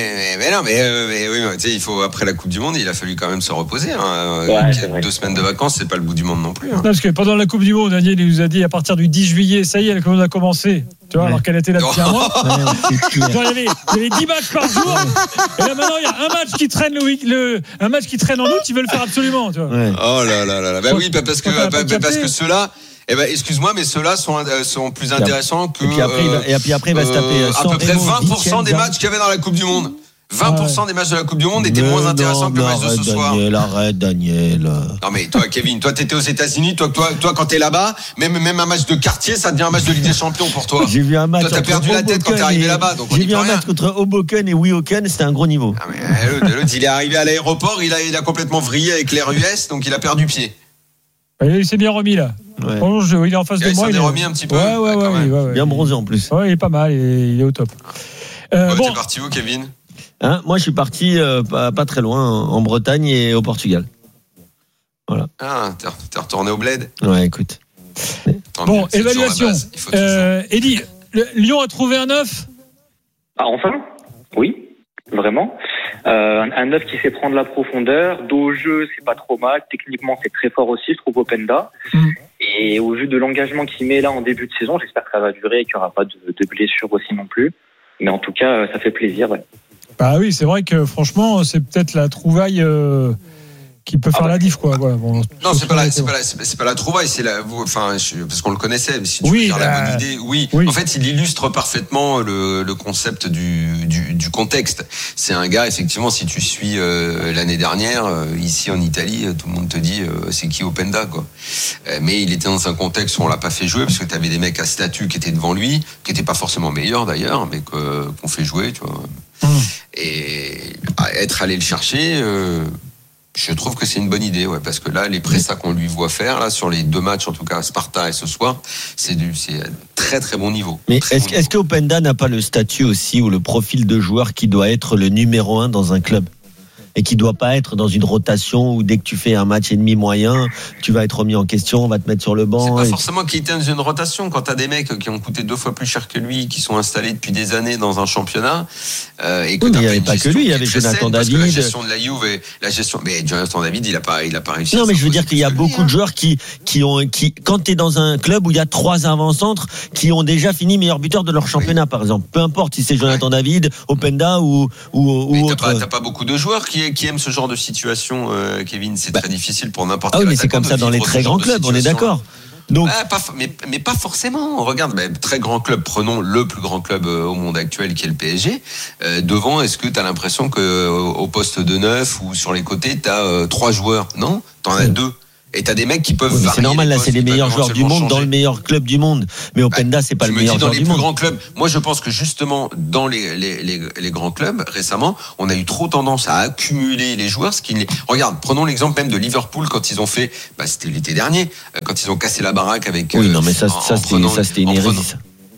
Oui, tu sais, il faut, après la Coupe du Monde, il a fallu quand même se reposer. Ouais, 2 semaines de vacances, c'est pas le bout du monde non plus. Non, parce que pendant la Coupe du Monde, Daniel, il nous a dit à partir du 10 juillet, ça y est, on a commencé. Tu vois, alors qu'elle était là depuis un mois. Genre, il y avait 10 matchs par jour. Et là, maintenant, il y a un match qui traîne un match qui traîne en août, il veut le faire absolument, tu vois. Ouais. Oh là là. Bah oui, parce que ceux-là. Excuse-moi, mais ceux-là sont plus intéressants que. Et puis après, il va se taper. À peu près 20% des matchs qu'il y avait dans la Coupe du Monde. 20% des matchs de la Coupe du Monde étaient moins intéressants que le match de ce soir. Arrête, Daniel. Non mais toi, Kevin, t'étais aux États-Unis, toi quand t'es là-bas, même un match de quartier, ça devient un match de Ligue des Champions pour toi. J'ai vu un match. Toi, t'as perdu la tête quand t'es arrivé là-bas. J'ai vu un match contre Hoboken et Weehawken, c'était un gros niveau. L'autre, il est arrivé à l'aéroport, il a complètement vrillé avec l'Air US, donc il a perdu pied. Il s'est bien remis là. Ouais. Il est en face de moi. Il s'est remis un petit peu. Ouais. Bien bronzé en plus. Ouais, il est pas mal, il est au top. T'es parti où, Kevin? Moi, je suis parti pas très loin, en Bretagne et au Portugal. Voilà. Ah, t'es retourné au bled? Ouais, écoute. Bon, évaluation. Eddy, Lyon a trouvé un 9? Enfin, oui, vraiment. Un 9 qui sait prendre la profondeur. Dos au jeu, c'est pas trop mal. Techniquement, c'est très fort aussi, je trouve, Openda. Et au vu de l'engagement qu'il met là en début de saison, j'espère que ça va durer et qu'il n'y aura pas de blessures aussi non plus. Mais en tout cas, ça fait plaisir. Ouais. Bah oui, c'est vrai que franchement, c'est peut-être la trouvaille qui peut faire la diff, quoi. Ouais, bon, non, c'est pas la trouvaille, c'est parce qu'on le connaissait. Mais si tu veux dire la bonne idée, oui. En fait, il illustre parfaitement le concept du contexte. C'est un gars, effectivement, si tu suis l'année dernière, ici en Italie, tout le monde te dit c'est qui Openda, quoi. Mais il était dans un contexte où on l'a pas fait jouer parce que tu avais des mecs à statut qui étaient devant lui, qui étaient pas forcément meilleurs d'ailleurs, mais qu'on fait jouer, tu vois. Et être allé le chercher. Je trouve que c'est une bonne idée, parce que là, les prestats qu'on lui voit faire, là, sur les 2 matchs, en tout cas, Sparta et ce soir, c'est très très bon niveau. Mais est-ce que Openda n'a pas le statut aussi ou le profil de joueur qui doit être le numéro 1 dans un club? Et qui doit pas être dans une rotation où dès que tu fais un match et demi moyen, tu vas être remis en question, on va te mettre sur le banc. C'est pas forcément qu'il était dans une rotation. Quand t'as des mecs qui ont coûté 2 fois plus cher que lui, qui sont installés depuis des années dans un championnat, et que il n'y avait pas que lui, il y avait Jonathan David. La gestion de la Juve et la gestion, mais Jonathan David, il a pas réussi. Non, mais je veux dire qu'il y a beaucoup de joueurs qui quand t'es dans un club où il y a 3 avant-centres qui ont déjà fini meilleur buteur de leur championnat, par exemple. Peu importe si c'est Jonathan David, Openda ou autre. T'as pas beaucoup de joueurs qui aiment ce genre de situation, Kevin. C'est très difficile pour n'importe quel. Ah oui, mais c'est comme ça dans les très grands clubs, on est d'accord. Donc, mais pas forcément. Regarde, très grand club. Prenons le plus grand club au monde actuel qui est le PSG. Devant, est-ce que tu as l'impression que au poste de 9 ou sur les côtés, tu as 3 joueurs? Non, t'en as 2. Et t'as des mecs qui peuvent varier. C'est normal, là, c'est les meilleurs joueurs du monde dans le meilleur club du monde. Mais Openda, c'est pas le meilleur joueur du monde. Dans les plus grands clubs, moi, je pense que justement, dans les grands clubs, récemment, on a eu trop tendance à accumuler les joueurs. Regarde, prenons l'exemple même de Liverpool quand ils ont fait, c'était l'été dernier, quand ils ont cassé la baraque avec. Oui, non, mais ça, c'était une hérésie.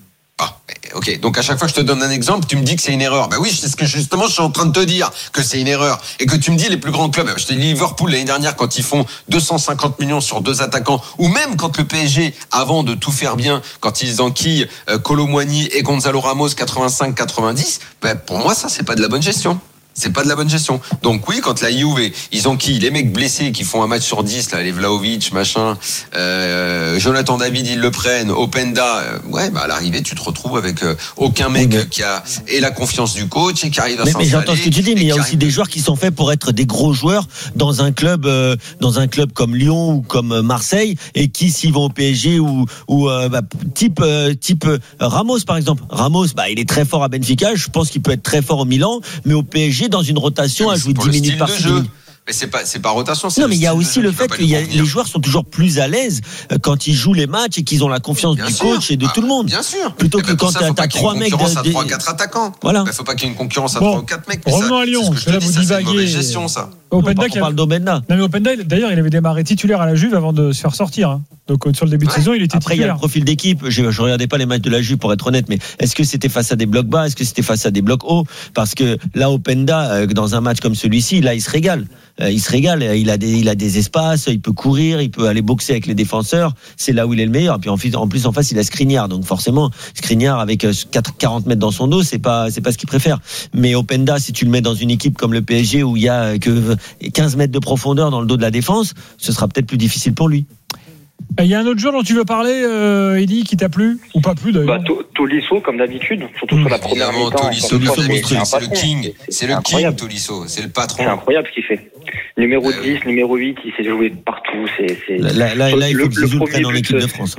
Ok, donc à chaque fois que je te donne un exemple, tu me dis que c'est une erreur. Oui, c'est ce que justement je suis en train de te dire, que c'est une erreur. Et que tu me dis les plus grands clubs. Je te dis Liverpool l'année dernière quand ils font 250 millions sur 2 attaquants, ou même quand le PSG, avant de tout faire bien, quand ils enquillent Kolo Muani et Gonzalo Ramos 85-90, pour moi ça c'est pas de la bonne gestion. C'est pas de la bonne gestion. Donc oui, quand la Juve, ils ont les mecs blessés qui font un match sur 10, là, les Vlahovic, machin, Jonathan David, ils le prennent, Openda, à l'arrivée, tu te retrouves avec aucun mec qui a et la confiance du coach et qui arrive à s'installer. Mais j'entends ce que tu dis, mais il y a aussi des joueurs qui sont faits pour être des gros joueurs dans un club comme Lyon ou comme Marseille, et qui, s'ils vont au PSG ou type Ramos, par exemple. Ramos, il est très fort à Benfica, je pense qu'il peut être très fort au Milan, mais au PSG, dans une rotation, à jouer 10 minutes par jeu. Mais c'est pas rotation. Non, mais il y a aussi le fait que les joueurs sont toujours plus à l'aise quand ils jouent les matchs et qu'ils ont la confiance du coach et de tout le monde. Bien sûr. Plutôt que quand tu as 3 mecs. Concurrence à 3-4 attaquants. Voilà. Faut pas qu'il y ait une concurrence à 3 ou 4 mecs. Revenons à Lyon. Là, vous divaguez. C'est une mauvaise gestion, ça. Openda, on parle d'Openda. Non, mais Openda, d'ailleurs, il avait démarré titulaire à la Juve avant de se faire sortir. Donc, sur le début de saison, il était Après, titulaire. Il y a le profil d'équipe. Je regardais pas les matchs de la Juve, pour être honnête, mais est-ce que c'était face à des blocs bas? Est-ce que c'était face à des blocs hauts? Parce que là, Openda, dans un match comme celui-ci, là, il se régale. Il a des espaces, il peut courir, il peut aller boxer avec les défenseurs. C'est là où il est le meilleur. Puis en plus, en face, il a Skriniar. Donc forcément, Skriniar avec 40 mètres dans son dos, c'est pas ce qu'il préfère. Mais Openda, si tu le mets dans une équipe comme le PSG où il y a que 15 mètres de profondeur dans le dos de la défense, ce sera peut-être plus difficile pour lui. Il y a un autre joueur dont tu veux parler, Eddy, qui t'a plu ou pas plu d'ailleurs? Tolisso, comme d'habitude, surtout sur la première mi-temps. Tolisso, c'est le king. C'est le king, Tolisso. C'est le patron. C'est incroyable ce qu'il fait. Numéro 10, numéro 8, il s'est joué partout. Là, il faut que Zizou le prenne en équipe de France.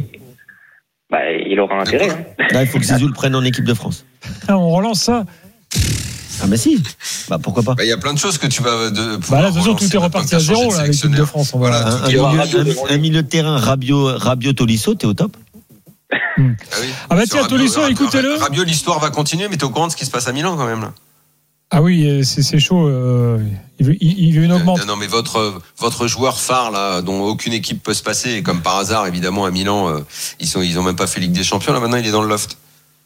Il aura intérêt. Là, il faut que Zizou le prenne en équipe de France. On relance ça. Ah mais si, pourquoi pas. Il y a plein de choses que tu vas là de toute façon tout est reparti à zéro là, avec l'équipe de France. Un milieu de terrain Rabiot Tolisso, t'es au top. Tiens, Tolisso, écoutez-le. Rabiot, l'histoire va continuer, mais t'es au courant de ce qui se passe à Milan quand même là. Ah oui, c'est chaud. Il veut une augmente. Non, mais votre joueur phare là, dont aucune équipe peut se passer, et comme par hasard évidemment à Milan, ils ont même pas fait Ligue des Champions là. Maintenant, il est dans le loft.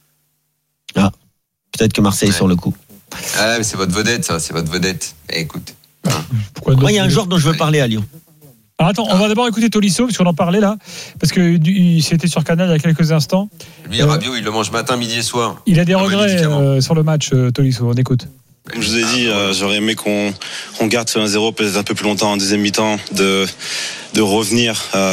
Ah, peut-être que Marseille est sur le coup. Ah, mais c'est votre vedette, ça, c'est votre vedette. Écoute. Moi, il y a un joueur dont je veux parler à Lyon. Alors attends, on va d'abord écouter Tolisso, parce qu'on en parlait là, parce que c'était sur Canal il y a quelques instants. Lui, Rabiot, il le mange matin, midi et soir. Il a des regrets sur le match, Tolisso, on écoute. Comme je vous ai dit, j'aurais aimé qu'on garde ce 1-0 peut-être un peu plus longtemps en deuxième mi-temps, de revenir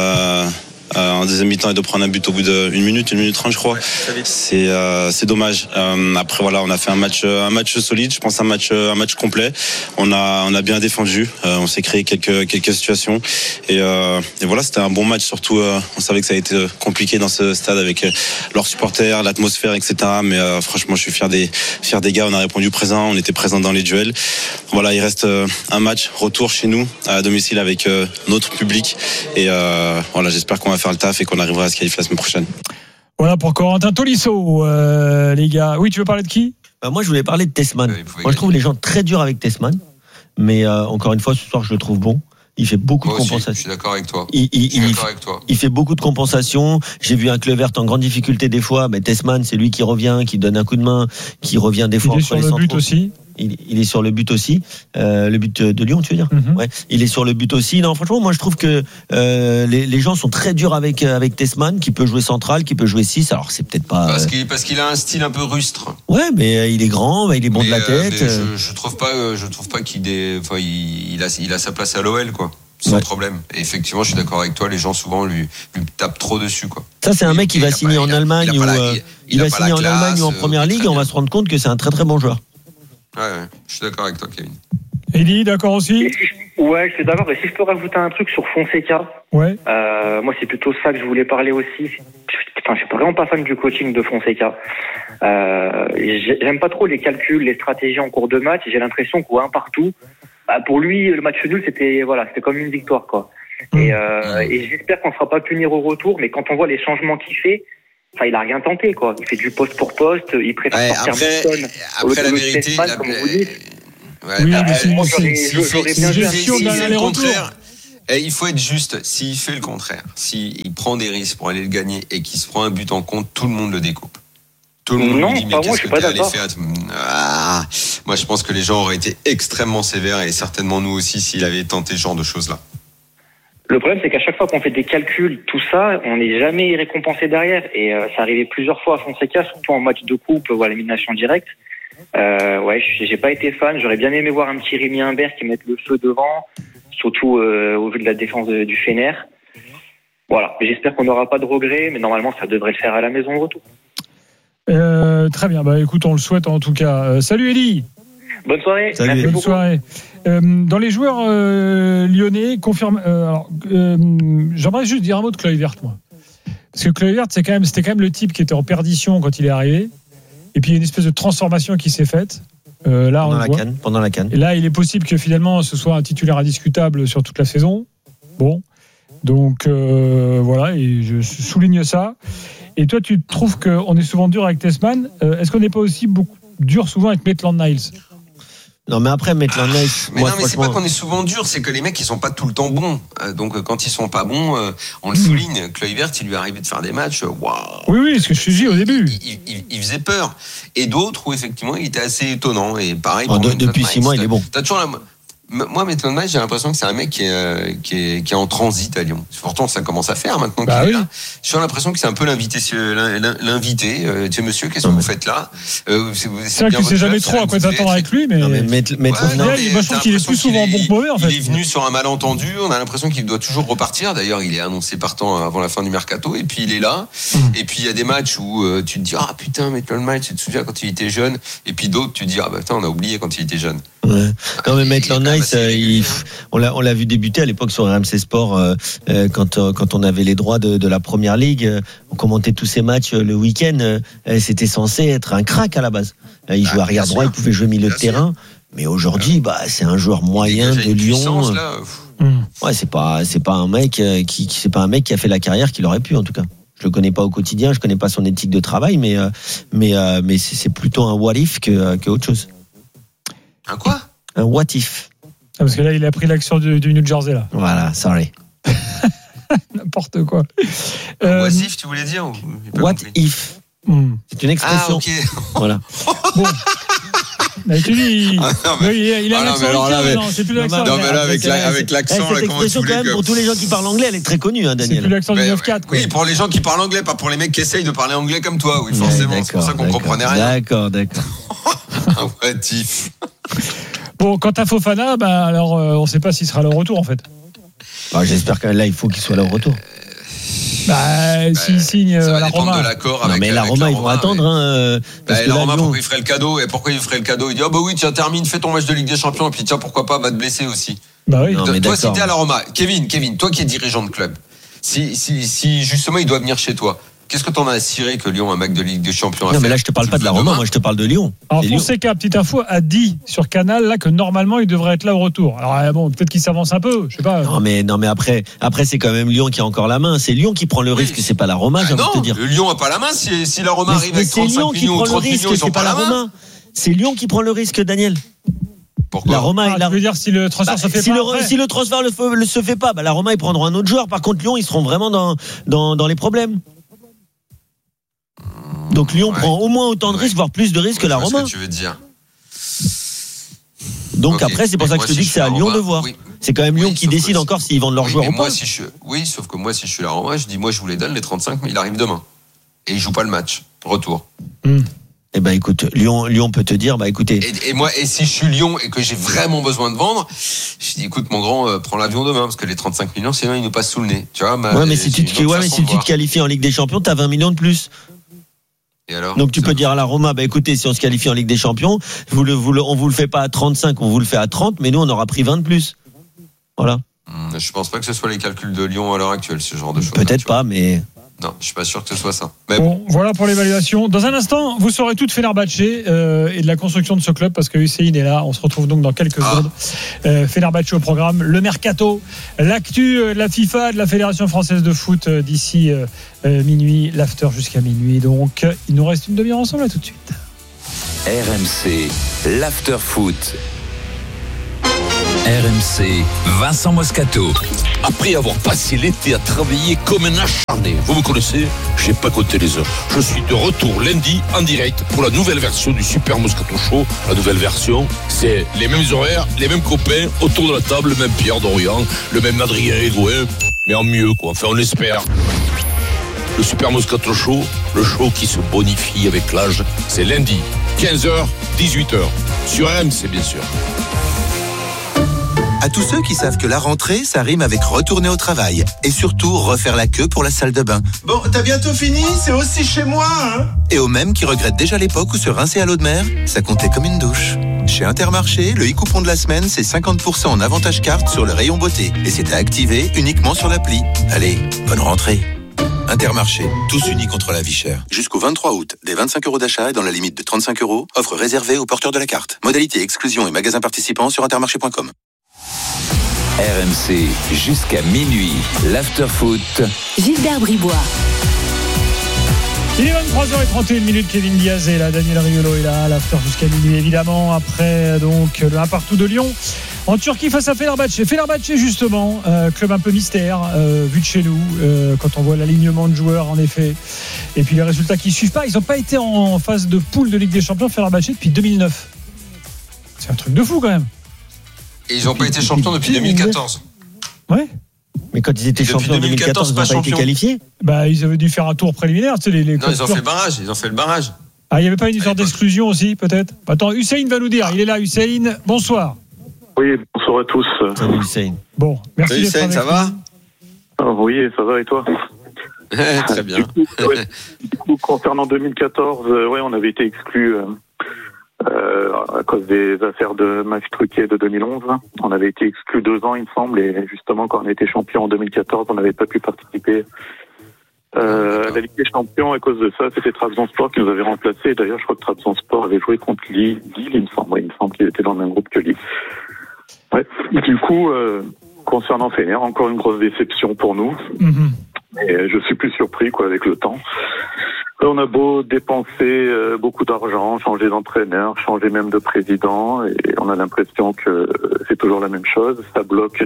en deuxième mi-temps et de prendre un but au bout de 1 minute 30 je crois. C'est dommage. Après voilà, on a fait un match solide, je pense un match complet. On a bien défendu, on s'est créé quelques situations et voilà, c'était un bon match, surtout on savait que ça a été compliqué dans ce stade avec leurs supporters, l'atmosphère, etc. Mais franchement, je suis fier des gars, on a répondu présent, on était présent dans les duels. Voilà, il reste un match retour chez nous à domicile avec notre public et voilà, j'espère qu'on va faire le taf et qu'on arrivera à se qualifier la semaine prochaine. Voilà pour Corentin Tolisso, les gars. Oui, tu veux parler de qui? Moi, je voulais parler de Tessman. Moi, je trouve les gens très durs avec Tessman, mais encore une fois, ce soir, je le trouve bon. Il fait beaucoup de compensations. Je suis d'accord avec toi. Il fait beaucoup de compensations. J'ai vu un Kluivert en grande difficulté des fois, mais Tessman, c'est lui qui revient, qui donne un coup de main, qui revient des fois. Il est sur le but aussi. Il est sur le but aussi. Le but de Lyon, tu veux dire? Ouais. Il est sur le but aussi. Non, franchement, moi, je trouve que les gens sont très durs avec Tessman, qui peut jouer central, qui peut jouer 6. Alors, c'est peut-être pas. Parce qu'il a un style un peu rustre. Ouais, mais il est grand, il est bon de la tête. Je trouve pas qu'il a sa place à l'OL, quoi. Sans problème. Et effectivement, je suis d'accord avec toi, les gens souvent lui tapent trop dessus, quoi. Ça, c'est un mec qui va signer en Allemagne ou en première ligue, et on va se rendre compte que c'est un très très bon joueur. Ouais, je suis d'accord avec toi, Kevin. Eddy, d'accord aussi? Ouais, je suis d'accord. Et si je peux rajouter un truc sur Fonseca, moi c'est plutôt ça que je voulais parler aussi. Enfin, je suis vraiment pas fan du coaching de Fonseca. J'aime pas trop les calculs, les stratégies en cours de match. J'ai l'impression qu'au 1 partout, pour lui, le match nul, c'était comme une victoire, quoi. Et j'espère qu'on ne sera pas punir au retour, mais quand on voit les changements qu'il fait, il a rien tenté, quoi. Il fait du poste pour poste, il préfère sortir Boston. Après, la vérité, comme vous dites. Il faut être juste. S'il fait le contraire, s'il prend des risques pour aller le gagner et qu'il se prend un but en compte, tout le monde le découpe. Tout le monde lui dit, mais qu'est-ce que t'es allé faire? Moi, je pense que les gens auraient été extrêmement sévères, et certainement nous aussi, s'il avait tenté ce genre de choses-là. Le problème, c'est qu'à chaque fois qu'on fait des calculs, tout ça, on n'est jamais récompensé derrière. Et ça arrivait plusieurs fois à Fonseca, surtout en match de coupe ou à l'élimination directe. J'ai pas été fan. J'aurais bien aimé voir un petit Rémi Humbert qui mette le feu devant, surtout au vu de la défense du Fener. Voilà, j'espère qu'on n'aura pas de regrets, mais normalement ça devrait le faire à la maison au retour. Très bien, écoute, on le souhaite en tout cas. Salut Elie. Bonne soirée. Salut. Bonne soirée. Dans les joueurs lyonnais, confirme. J'aimerais juste dire un mot de Kluivert, moi, parce que Kluivert, c'était quand même le type qui était en perdition quand il est arrivé. Et puis il y a une espèce de transformation qui s'est faite. Là, pendant la CAN. Et là, il est possible que finalement ce soit un titulaire indiscutable sur toute la saison. Bon, donc voilà, et je souligne ça. Et toi, tu trouves qu'on est souvent dur avec Tessman. Est-ce qu'on n'est pas aussi beaucoup dur souvent avec Maitland-Niles? Non, mais après, Maitland-Niles, mais c'est pas qu'on est souvent dur, c'est que les mecs, ils sont pas tout le temps bons. Donc, quand ils sont pas bons, on le souligne. Kluivert, il lui arrivait de faire des matchs, waouh. Oui, ce que je te dis au début. Il faisait peur. Et d'autres où, effectivement, il était assez étonnant. Et pareil, depuis 6 mois, il est bon. T'as toujours moi, Maitland-Niles, j'ai l'impression que c'est un mec qui est en transit à Lyon. Pourtant, ça commence à faire maintenant qu'il est là. J'ai l'impression que c'est un peu l'invité. Tiens, monsieur, qu'est-ce que vous faites là? C'est vrai que tu sais jamais trop à quoi t'attendre avec lui, mais. Je trouve qu'il est plus souvent bon que mauvais, en fait. Il est venu sur un malentendu. On a l'impression qu'il doit toujours repartir. D'ailleurs, il est annoncé partant avant la fin du mercato. Et puis, il est là. Et puis, il y a des matchs où tu te dis, ah putain, Maitland-Niles, tu te souviens quand il était jeune. Et puis d'autres, tu te dis, ah bah putain, on a oublié quand il était jeune. Ouais. Non, mais Maitland-Niles, on l'a vu débuter à l'époque sur RMC Sport quand on avait les droits de la première ligue. On commentait tous ces matchs le week-end. C'était censé être un crack à la base. Il jouait arrière droit, il pouvait jouer milieu de terrain. Mais aujourd'hui, c'est un joueur moyen de Lyon. Ouais, c'est pas un mec qui a fait la carrière qu'il aurait pu, en tout cas. Je le connais pas au quotidien, je connais pas son éthique de travail, mais c'est plutôt un what if que autre chose. Un quoi? Un what if. Parce que là, il a pris l'action du New Jersey, là. Voilà, sorry. N'importe quoi. What if, tu voulais dire? What if. C'est une expression. Ah, ok. Voilà. Bon. Tu dis, il a l'accent. C'est plus l'accent. Non, mais là, avec l'accent, cette expression, quand même, pour tous les gens qui parlent anglais, elle est très connue, Daniel. C'est plus l'accent du 9-4. Oui, pour les gens qui parlent anglais, pas pour les mecs qui essayent de parler anglais comme toi. Oui, forcément. C'est pour ça qu'on comprenait rien. D'accord. Un what if. Bon, quant à Fofana, alors on ne sait pas s'il sera là au retour en fait. J'espère que là il faut qu'il soit là au retour. S'il signe la Roma. De l'accord avec, mais la Roma ils vont attendre. La Roma, pourquoi il ferait le cadeau? Et pourquoi il ferait le cadeut? Il dit oui, tiens, termine, fais ton match de Ligue des Champions et puis tiens, pourquoi pas, va te blesser aussi. Oui. Non, toi, si t'es à la Roma, Kevin, toi qui es dirigeant de club, si justement il doit venir chez toi, qu'est-ce que t'en as à cirer que Lyon a un mec de Ligue des Champions? Non, mais là je te parle pas de la Roma, moi je te parle de Lyon. Alors Fonseca, petite info, a dit sur Canal là que normalement il devrait être là au retour. Alors bon, peut-être qu'il s'avance un peu, je sais pas. Non mais après c'est quand même Lyon qui a encore la main. C'est Lyon qui prend le risque, c'est pas la Roma, j'ai envie de te dire. Lyon a pas la main si la Roma arrive avec 35 millions ou 30 millions, ils ont pas la main. C'est Lyon qui prend le risque, Daniel. Pourquoi? La Roma, tu veux dire si le transfert se fait pas si le transfert ne se fait pas, la Roma ils prendront un autre joueur. Par contre Lyon ils seront vraiment dans les problèmes. Donc Lyon prend au moins autant de risques, voire plus de risques que la Roma. C'est ce que tu veux dire. Donc après, c'est pour ça que je te dis que c'est à Lyon de voir. C'est quand même Lyon qui décide encore s'ils vendent leurs joueurs ou pas. Oui, sauf que moi, si je suis la Roma, je dis moi, je vous les donne les 35, mais il arrive demain. Et il joue pas le match. Retour. Eh ben écoute, Lyon peut te dire, écoutez. Et si je suis Lyon et que j'ai vraiment besoin de vendre, je dis écoute mon grand, prends l'avion demain parce que les 35 millions, sinon ils nous passent sous le nez. Tu vois, mais si tu te qualifies en Ligue des Champions, t'as 20 millions de plus. Et alors, donc tu peux dire à la Roma, écoutez, si on se qualifie en Ligue des Champions, on vous le fait pas à 35, on vous le fait à 30, mais nous on aura pris 20 de plus. Voilà. Je pense pas que ce soit les calculs de Lyon à l'heure actuelle, ce genre de choses. Peut-être pas, mais... Non, je suis pas sûr que ce soit ça. Mais bon, voilà pour l'évaluation. Dans un instant, vous saurez tout de Fenerbahçe et de la construction de ce club parce que Hussein est là. On se retrouve donc dans quelques secondes. Fenerbahçe au programme, le mercato, l'actu de la FIFA, de la Fédération française de foot d'ici minuit, l'after jusqu'à minuit. Donc, il nous reste une demi-heure ensemble, là tout de suite. RMC, l'after foot. RMC, Vincent Moscato. Après avoir passé l'été à travailler comme un acharné, vous me connaissez, j'ai pas compté les heures. Je suis de retour lundi en direct pour la nouvelle version du Super Moscato Show. La nouvelle version, c'est les mêmes horaires, les mêmes copains autour de la table, le même Pierre Dorian, le même Adrien Edouin, mais en mieux quoi, enfin on espère. Le Super Moscato Show, le show qui se bonifie avec l'âge, c'est lundi, 15h, 18h, sur RMC bien sûr. À tous ceux qui savent que la rentrée, ça rime avec retourner au travail. Et surtout, refaire la queue pour la salle de bain. Bon, t'as bientôt fini, c'est aussi chez moi, hein. Et aux mêmes qui regrettent déjà l'époque où se rincer à l'eau de mer, ça comptait comme une douche. Chez Intermarché, le e-coupon de la semaine, c'est 50% en avantage carte sur le rayon beauté. Et c'est à activer uniquement sur l'appli. Allez, bonne rentrée. Intermarché, tous unis contre la vie chère. Jusqu'au 23 août, des 25 € d'achat et dans la limite de 35 €, offre réservée aux porteurs de la carte. Modalité, exclusion et magasins participants sur intermarché.com. RMC jusqu'à minuit, l'after-foot. Gilbert Bribois. Il est 23h31, Kevin Diaz est là, Daniel Riolo est là, l'after jusqu'à minuit évidemment, après donc le 1-1 de Lyon en Turquie face à Fenerbahçe. Fenerbahçe justement, club un peu mystère vu de chez nous, quand on voit l'alignement de joueurs en effet, et puis les résultats qui suivent pas. Ils n'ont pas été en phase de poule de Ligue des Champions Fenerbahçe depuis 2009. C'est un truc de fou quand même. Et ils n'ont pas été champions depuis 2014. Ouais. Mais quand ils étaient champions en 2014, ils n'ont pas été qualifiés. Bah, ils avaient dû faire un tour préliminaire. Tu sais, non, ils ont fait le barrage. Ils ont fait le barrage. Ah, il n'y avait pas une histoire d'exclusion aussi, peut-être. Attends, Hussein va nous dire. Il est là, Hussein. Bonsoir. Oui, bonsoir à tous. Salut Hussein. Bon, merci. Salut Hussein, ça va? Oui, ça va et toi? Très bien. Du coup, concernant 2014, on avait été exclus à cause des affaires de Max Truquier de 2011. On avait été exclus 2 ans, il me semble, et justement, quand on était champion en 2014, on n'avait pas pu participer à la Ligue des Champions. À cause de ça, c'était Trabzonspor qui nous avait remplacés. D'ailleurs, je crois que Trabzonspor avait joué contre Lille, il me semble. Il me semble qu'il était dans le même groupe que Lille. Ouais. Du coup, concernant Fener, encore une grosse déception pour nous. Mm-hmm. Et je suis plus surpris, avec le temps. On a beau dépenser beaucoup d'argent, changer d'entraîneur, changer même de président, et on a l'impression que c'est toujours la même chose. Ça bloque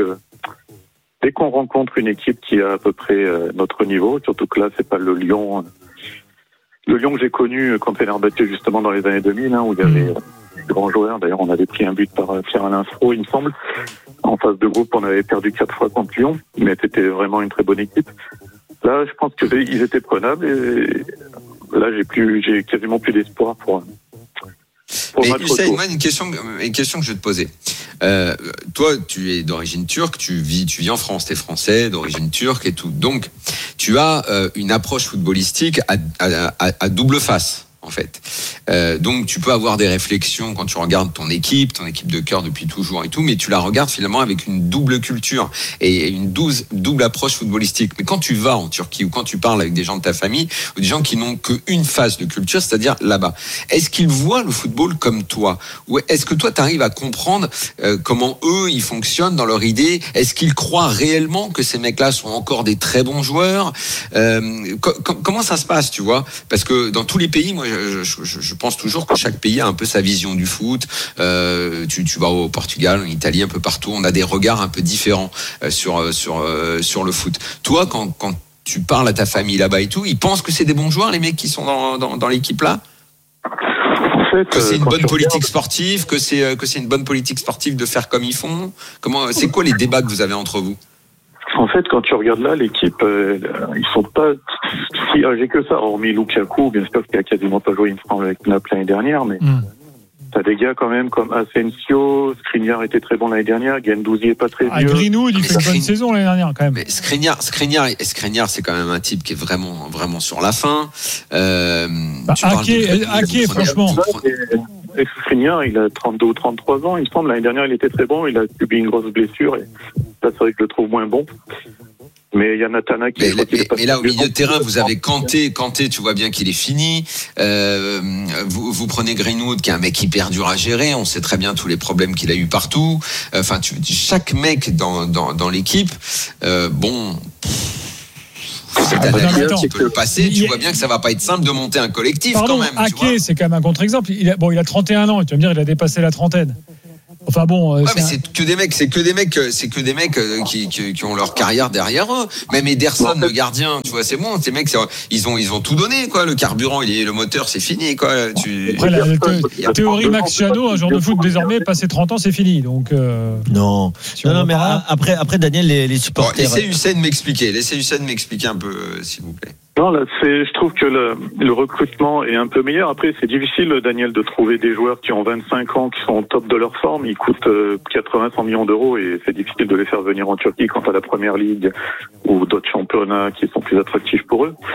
dès qu'on rencontre une équipe qui a à peu près notre niveau, surtout que là, c'est pas le Lyon que j'ai connu quand Fenerbahçe justement dans les années 2000, où il y avait des grands joueurs. D'ailleurs, on avait pris un but par Pierre-Alain Fro, il me semble. En phase de groupe, on avait perdu 4 fois contre Lyon, mais c'était vraiment une très bonne équipe. Là, je pense qu'ils étaient prenables et là, j'ai quasiment plus d'espoir pour mais Hussein, moi, une question que je vais te poser. Toi, tu es d'origine turque, tu vis en France, t'es français, d'origine turque et tout. Donc, tu as une approche footballistique à double face. En fait. Donc tu peux avoir des réflexions quand tu regardes ton équipe de cœur depuis toujours et tout, mais tu la regardes finalement avec une double culture et une double approche footballistique. Mais quand tu vas en Turquie ou quand tu parles avec des gens de ta famille ou des gens qui n'ont qu'une phase de culture, c'est-à-dire là-bas, est-ce qu'ils voient le football comme toi? Ou est-ce que toi tu arrives à comprendre comment eux ils fonctionnent dans leur idée? Est-ce qu'ils croient réellement que ces mecs-là sont encore des très bons joueurs? Comment ça se passe, tu vois? Parce que dans tous les pays, moi je pense toujours que chaque pays a un peu sa vision du foot. Tu vas au Portugal, en Italie, un peu partout, on a des regards un peu différents sur le foot. Toi, quand tu parles à ta famille là-bas et tout, ils pensent que c'est des bons joueurs, les mecs qui sont dans l'équipe là? En fait, que c'est une bonne politique sportive, que c'est une bonne politique sportive de faire comme ils font. C'est quoi les débats que vous avez entre vous? En fait, quand tu regardes là, l'équipe, ils sont pas si âgés que ça, hormis Lukaku, bien sûr, qui a quasiment pas joué avec Naples l'année dernière, mais t'as des gars quand même comme Asensio, Skriniar était très bon l'année dernière, Guendouzi est pas très vieux. Greenwood, il fait une bonne saison l'année dernière quand même. Mais Skriniar, c'est quand même un type qui est vraiment, vraiment sur la fin. Ake, franchement. Skriniar, il a 32 ou 33 ans, il me semble. L'année dernière, il était très bon. Il a subi une grosse blessure. Et là, c'est vrai que je le trouve moins bon. Mais il y a Natana qui... Mais là, au milieu de terrain, vous avez Kanté. Kanté, tu vois bien qu'il est fini. Vous prenez Greenwood, qui est un mec hyper dur à gérer. On sait très bien tous les problèmes qu'il a eu partout. Enfin, chaque mec dans l'équipe, bon... Cette analyse, tu peux le passer. Tu vois bien que ça va pas être simple de monter un collectif quand même. Ake, c'est quand même un contre-exemple. Il a 31 ans. Et tu vas me dire, il a dépassé la trentaine. Enfin bon, mais c'est que des mecs qui ont leur carrière derrière eux. Même Ederson, le gardien, tu vois, c'est bon. Ces mecs, ils ont tout donné, quoi. Le carburant, le moteur, c'est fini, quoi. Après, la théorie Max Chano, un joueur de foot désormais, passé 30 ans, c'est fini. Donc non, mais après Daniel, les supporters. Laissez Hussein m'expliquer un peu, s'il vous plaît. Non, là, je trouve que le recrutement est un peu meilleur. Après, c'est difficile, Daniel, de trouver des joueurs qui ont 25 ans, qui sont au top de leur forme. Ils coûtent 80-100 millions d'euros et c'est difficile de les faire venir en Turquie quant à la Première Ligue ou d'autres championnats qui sont plus attractifs pour eux.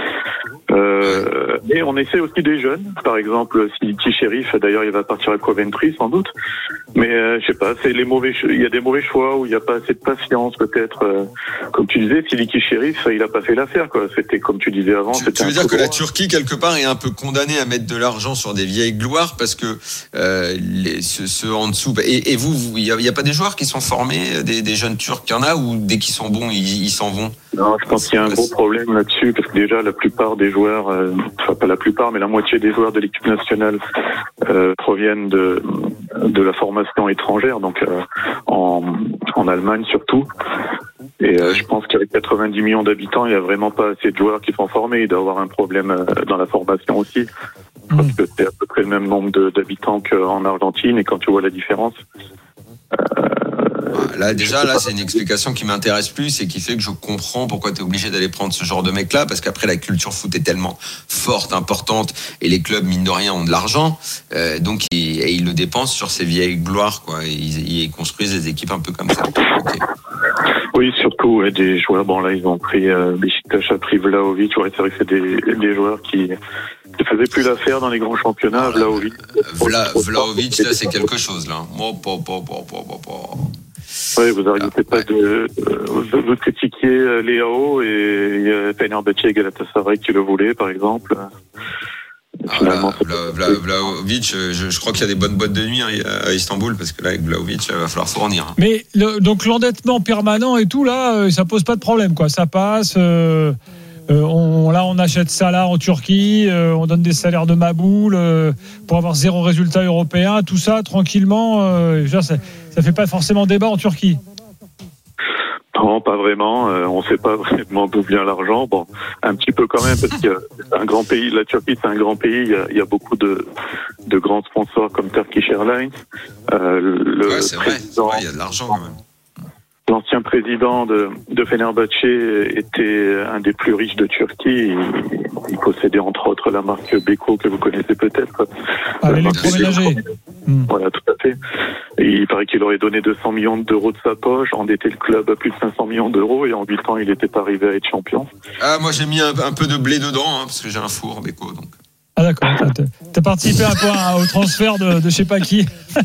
Mais on essaie aussi des jeunes. Par exemple, Siliki Cherif, d'ailleurs, il va partir à Coventry, sans doute. Mais je sais pas, il y a des mauvais choix où il n'y a pas assez de patience, peut-être. Comme tu disais, Siliki Cherif, il a pas fait l'affaire, quoi. C'était comme tu disais avant. Tu veux dire que la Turquie, quelque part, est un peu condamnée à mettre de l'argent sur des vieilles gloires parce que ceux en dessous. Et vous, il y a pas des joueurs qui sont formés, des jeunes Turcs, il y en a, ou dès qu'ils sont bons, ils s'en vont? Non, je pense qu'il y a un gros problème là-dessus parce que déjà la plupart des joueurs, enfin pas la plupart, mais la moitié des joueurs de l'équipe nationale proviennent de la formation étrangère, donc en Allemagne surtout. Et je pense qu'avec 90 millions d'habitants, il n'y a vraiment pas assez de joueurs qui sont formés. Il doit y avoir un problème dans la formation aussi. Parce que c'est à peu près le même nombre d'habitants qu'en Argentine. Et quand tu vois la différence... Là, c'est une explication qui m'intéresse plus et qui fait que je comprends pourquoi tu es obligé d'aller prendre ce genre de mec-là, parce qu'après, la culture foot est tellement forte, importante, et les clubs, mine de rien, ont de l'argent, donc ils le dépensent sur ces vieilles gloires, quoi. Ils construisent des équipes un peu comme ça. Okay. Oui, surtout des joueurs. Bon, là, ils ont pris Beşiktaş a pris Vlahovic. Ouais, c'est vrai que c'est des joueurs qui ne faisaient plus l'affaire dans les grands championnats. Vlahovic. Vlahovic, là, c'est quelque chose, là. Oui, vous n'arrêtez pas de critiquer Leao, et il y a Fenerbahçe et Galatasaray qui le voulaient, par exemple. Finalement, Vlahovic, je crois qu'il y a des bonnes boîtes de nuit à Istanbul, parce que là, avec Vlahovic, il va falloir fournir. Mais donc l'endettement permanent et tout, là, ça pose pas de problème, quoi. Ça passe. On achète Salah en Turquie, on donne des salaires de maboule pour avoir zéro résultat européen, tout ça tranquillement. Ça fait pas forcément débat en Turquie. Non, pas vraiment. On sait pas vraiment d'où vient l'argent. Bon, un petit peu quand même, parce que c'est un grand pays. La Turquie, c'est un grand pays. Il y a beaucoup de grands sponsors comme Turkish Airlines. C'est vrai. Il y a de l'argent quand même. L'ancien président de Fenerbahçe était un des plus riches de Turquie. Il possédait entre autres la marque Beko, que vous connaissez peut-être. L'électroménager. Voilà, tout à fait. Et il paraît qu'il aurait donné 200 millions d'euros de sa poche, endetté le club à plus de 500 millions d'euros, et en 8 ans, il n'était pas arrivé à être champion. Ah, moi j'ai mis un peu de blé dedans, parce que j'ai un four Beko, donc. Ah d'accord, t'as participé un peu au transfert de je sais pas qui.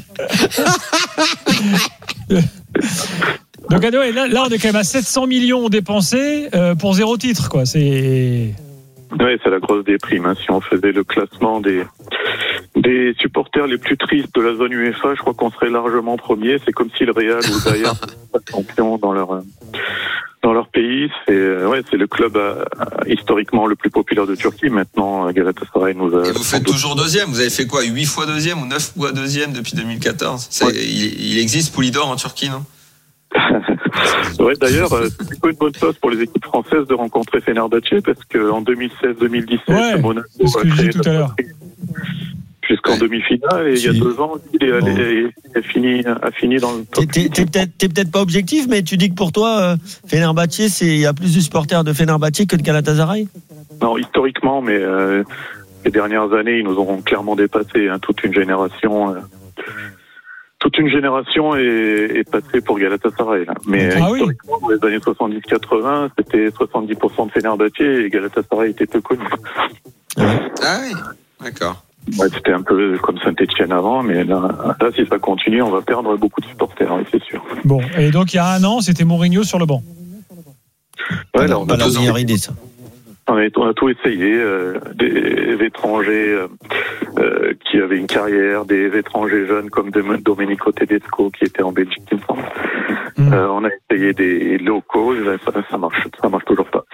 Donc là, on est quand même à 700 millions dépensés pour 0 titre, quoi. Oui, c'est la grosse déprime. Si on faisait le classement des supporters les plus tristes de la zone UEFA, je crois qu'on serait largement premier. C'est comme si le Real ou le Bayern pas champion dans leur pays. C'est le club historiquement le plus populaire de Turquie. Maintenant, Galatasaray nous a... Et vous faites toujours deuxième. Vous avez fait quoi, 8 fois deuxième ou 9 fois deuxième depuis 2014 ? Il existe Poulidor en Turquie, non ? Ouais, d'ailleurs, c'est plutôt une bonne chose pour les équipes françaises de rencontrer Fenerbahçe, parce qu'en 2016-2017, Monaco a créé tout à l'heure jusqu'en demi-finale, et il y a 2 ans, il a fini dans le top. T'es peut-être pas objectif, mais tu dis que pour toi, Fenerbahçe, il y a plus de supporters de Fenerbahçe que de Galatasaray ? Non, historiquement, mais les dernières années, ils nous ont clairement dépassé, toute une génération. Toute une génération est passée pour Galatasaray, là. Mais historiquement, dans les années 70-80, c'était 70% de Fenerbahçe, et Galatasaray était peu connu. Ah oui, d'accord. Ouais, c'était un peu comme Saint-Etienne avant, mais là, si ça continue, on va perdre beaucoup de supporters, oui, c'est sûr. Bon, et donc il y a un an, c'était Mourinho sur le banc. Ouais, là, on pas la meilleure idée, ça. On a tout essayé, des étrangers qui avaient une carrière, des étrangers jeunes comme Domenico Tedesco qui était en Belgique, il me semble. On a essayé des locaux, ça marche toujours pas.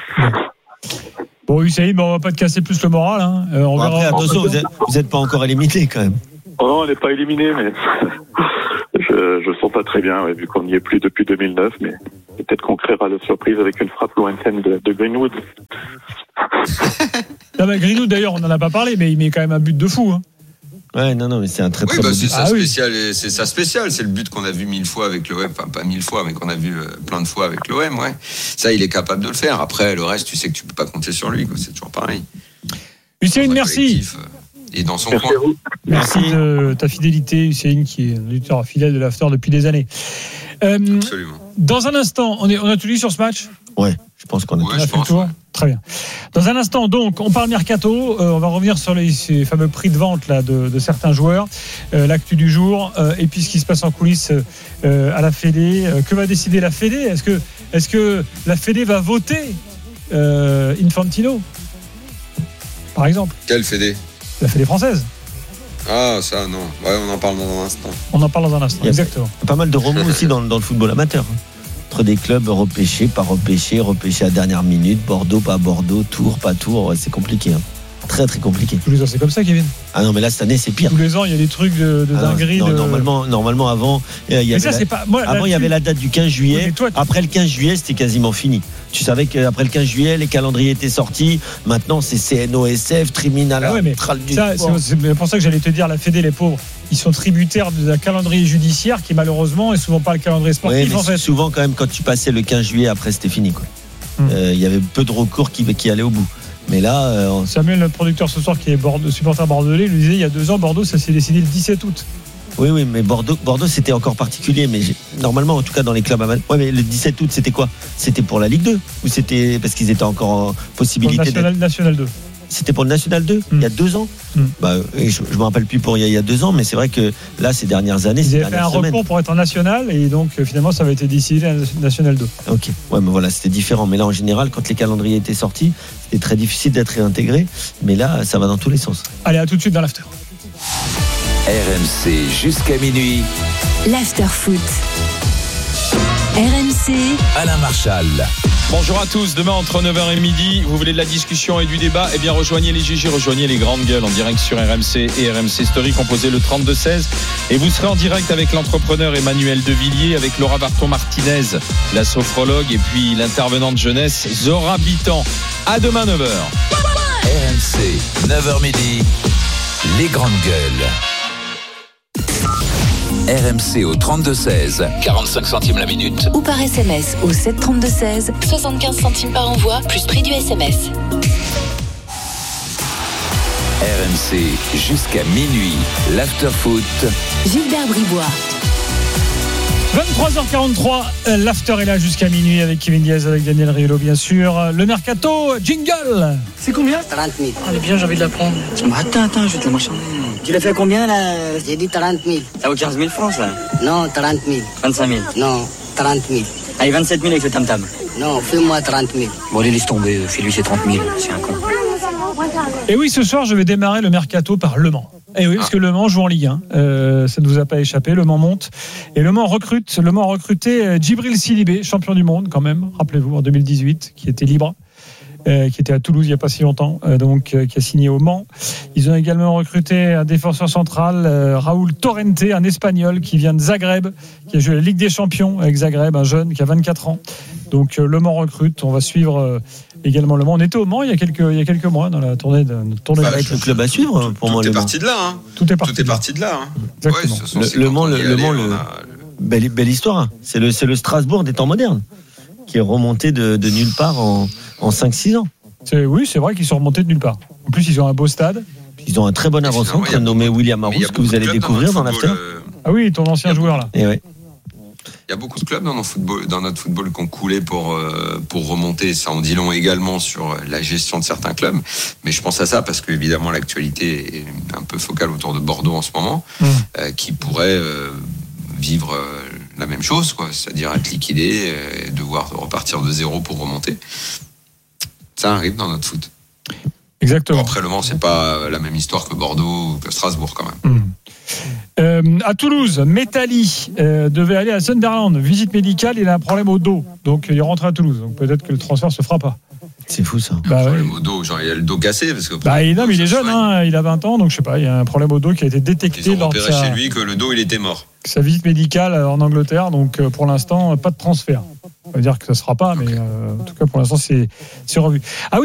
Bon, Hussein, on va pas te casser plus le moral. Hein. On verra. Après, attention, vous n'êtes pas encore éliminé quand même. Oh non, on n'est pas éliminé, mais je sens pas très bien, vu qu'on n'y est plus depuis 2009, mais peut-être qu'on créera la surprise avec une frappe lointaine de Greenwood. Greenwood, d'ailleurs, on n'en a pas parlé, mais il met quand même un but de fou. Hein. Ouais, non, mais c'est un très oui, bon c'est but. C'est ça spécial. C'est le but qu'on a vu 1000 fois avec l'OM. Enfin, pas 1000 fois, mais qu'on a vu plein de fois avec l'OM, ouais. Ça, il est capable de le faire. Après, le reste, tu sais que tu peux pas compter sur lui, quoi. C'est toujours pareil. Hussein, merci. Et dans son merci coin. Merci de ta fidélité, Hussein, qui est un auditeur fidèle de l'After depuis des années. Absolument. Dans un instant, on a tout dit sur ce match ? Ouais, je pense qu'on a fait le tour. Ouais. Très bien. Dans un instant, donc, on parle mercato. On va revenir sur ces fameux prix de vente là de certains joueurs, l'actu du jour, et puis ce qui se passe en coulisses à la Fédé. Que va décider la Fédé ? Est-ce que la Fédé va voter Infantino, par exemple ? Quelle Fédé ? La Fédé française. Ah, ça, non. Ouais, on en parle dans un instant. On en parle dans un instant, exactement. Pas mal de remous aussi dans le football amateur. Entre des clubs repêchés, pas repêchés à la dernière minute, Bordeaux, pas Bordeaux, Tours, pas Tours, c'est compliqué. Hein. Très très compliqué. Tous les ans c'est comme ça, Kevin. Ah non, mais là cette année c'est pire. Tous les ans il y a des trucs de dinguerie. Normalement avant, il y avait la date du 15 juillet. Oui, après le 15 juillet c'était quasiment fini. Tu savais qu'après le 15 juillet les calendriers étaient sortis. Maintenant c'est CNOSF, tribunal arbitral du sport. C'est pour ça que j'allais te dire, la Fédé, les pauvres, ils sont tributaires d'un calendrier judiciaire qui malheureusement est souvent pas le calendrier sportif. Oui, en fait. Souvent quand même quand tu passais le 15 juillet après c'était fini quoi. Il y avait peu de recours qui allaient au bout. Mais là, Samuel, notre producteur ce soir qui est supporter bordelais, lui disait il y a 2 ans Bordeaux ça s'est décidé le 17 août. Oui, mais Bordeaux c'était encore particulier, mais normalement en tout cas dans les clubs amateurs. Ouais, mais le 17 août c'était quoi ? C'était pour la Ligue 2 ou c'était parce qu'ils étaient encore en possibilité pour le National 2. C'était pour le National 2 il y a 2 ans. Je me rappelle plus pour il y a 2 ans, mais c'est vrai que là ces dernières années, ils avaient fait un recours pour être en National et donc finalement ça avait été décidé en National 2. Ok, ouais, mais voilà, c'était différent. Mais là en général, quand les calendriers étaient sortis, c'était très difficile d'être réintégré. Mais là, ça va dans tous les sens. Allez, à tout de suite dans l'after. RMC jusqu'à minuit. L'after foot. RMC. Alain Marchal. Bonjour à tous, demain entre 9h et midi, vous voulez de la discussion et du débat ? Eh bien rejoignez les GG, rejoignez les grandes gueules en direct sur RMC et RMC Story, composez le 32-16 et vous serez en direct avec l'entrepreneur Emmanuel Devilliers, avec Laura Barton-Martinez, la sophrologue et puis l'intervenante jeunesse Zora Bitan. À demain 9h. RMC, 9h midi, les grandes gueules. RMC au 32-16, 45 centimes la minute. Ou par SMS au 732-16, 75 centimes par envoi, plus prix du SMS. RMC jusqu'à minuit, l'after-foot. Gilbert Bribois. 23h43, l'after est là jusqu'à minuit avec Kevin Diaz, avec Daniel Riolo bien sûr. Le mercato, jingle. C'est combien ? 30 000. Allez bien, j'ai envie de la prendre. Attends, je vais te la marchander. Tu l'as fait à combien là ? J'ai dit 30 000. Ça vaut 15 000 francs ça ? Non, 30 000. 25 000. Non, 30 000. Allez, 27 000 avec le tam-tam. Non, fais-moi 30 000. Bon, allez, laisse tomber, fais-lui ses 30 000, c'est un con. Et oui, ce soir, je vais démarrer le mercato par Le Mans. Et oui, parce que Le Mans joue en Ligue 1. Ça ne vous a pas échappé. Le Mans monte. Et Le Mans recrute. Le Mans a recruté Djibril Sidibé, champion du monde quand même, rappelez-vous, en 2018, qui était libre. Qui était à Toulouse il n'y a pas si longtemps, qui a signé au Mans. Ils ont également recruté un défenseur central, Raúl Torrente, un Espagnol qui vient de Zagreb, qui a joué la Ligue des Champions avec Zagreb, un jeune qui a 24 ans. Donc Le Mans recrute. On va suivre également Le Mans. On était au Mans il y a quelques mois dans la tournée de avec le club à suivre pour moi. Tout est parti de là. Hein. Tout est parti de là. Hein. Exactement. Ouais, le Mans, belle histoire. C'est le Strasbourg des temps modernes qui est remonté de nulle part en 5-6 ans. Oui, c'est vrai qu'ils sont remontés de nulle part. En plus, ils ont un beau stade. Ils ont un très bon avant-centre nommé William Arous, que vous allez découvrir dans l'after. Ah oui, ton ancien joueur là. Et ouais. Il y a beaucoup de clubs dans notre football qui ont coulé pour remonter. Ça en dit long également sur la gestion de certains clubs. Mais je pense à ça parce que évidemment l'actualité est un peu focale autour de Bordeaux en ce moment, qui pourrait vivre la même chose, quoi. C'est-à-dire être liquidé et devoir repartir de zéro pour remonter. Ça arrive dans notre foot. Exactement. Après Le Mans, c'est pas la même histoire que Bordeaux ou que Strasbourg quand même. À Toulouse, Metalli devait aller à Sunderland. Visite médicale, il a un problème au dos. Donc il rentre à Toulouse. Donc peut-être que le transfert se fera pas. C'est fou ça. Il y a un problème au dos, genre il a le dos cassé parce que. Non, mais il est jeune, hein, il a 20 ans, donc je sais pas, il y a un problème au dos qui a été détecté. Ils ont repéré chez lui que le dos il était mort. Sa visite médicale en Angleterre, donc pour l'instant pas de transfert. Ça veut dire que ça se fera pas, mais en tout cas pour l'instant c'est revu. Ah oui.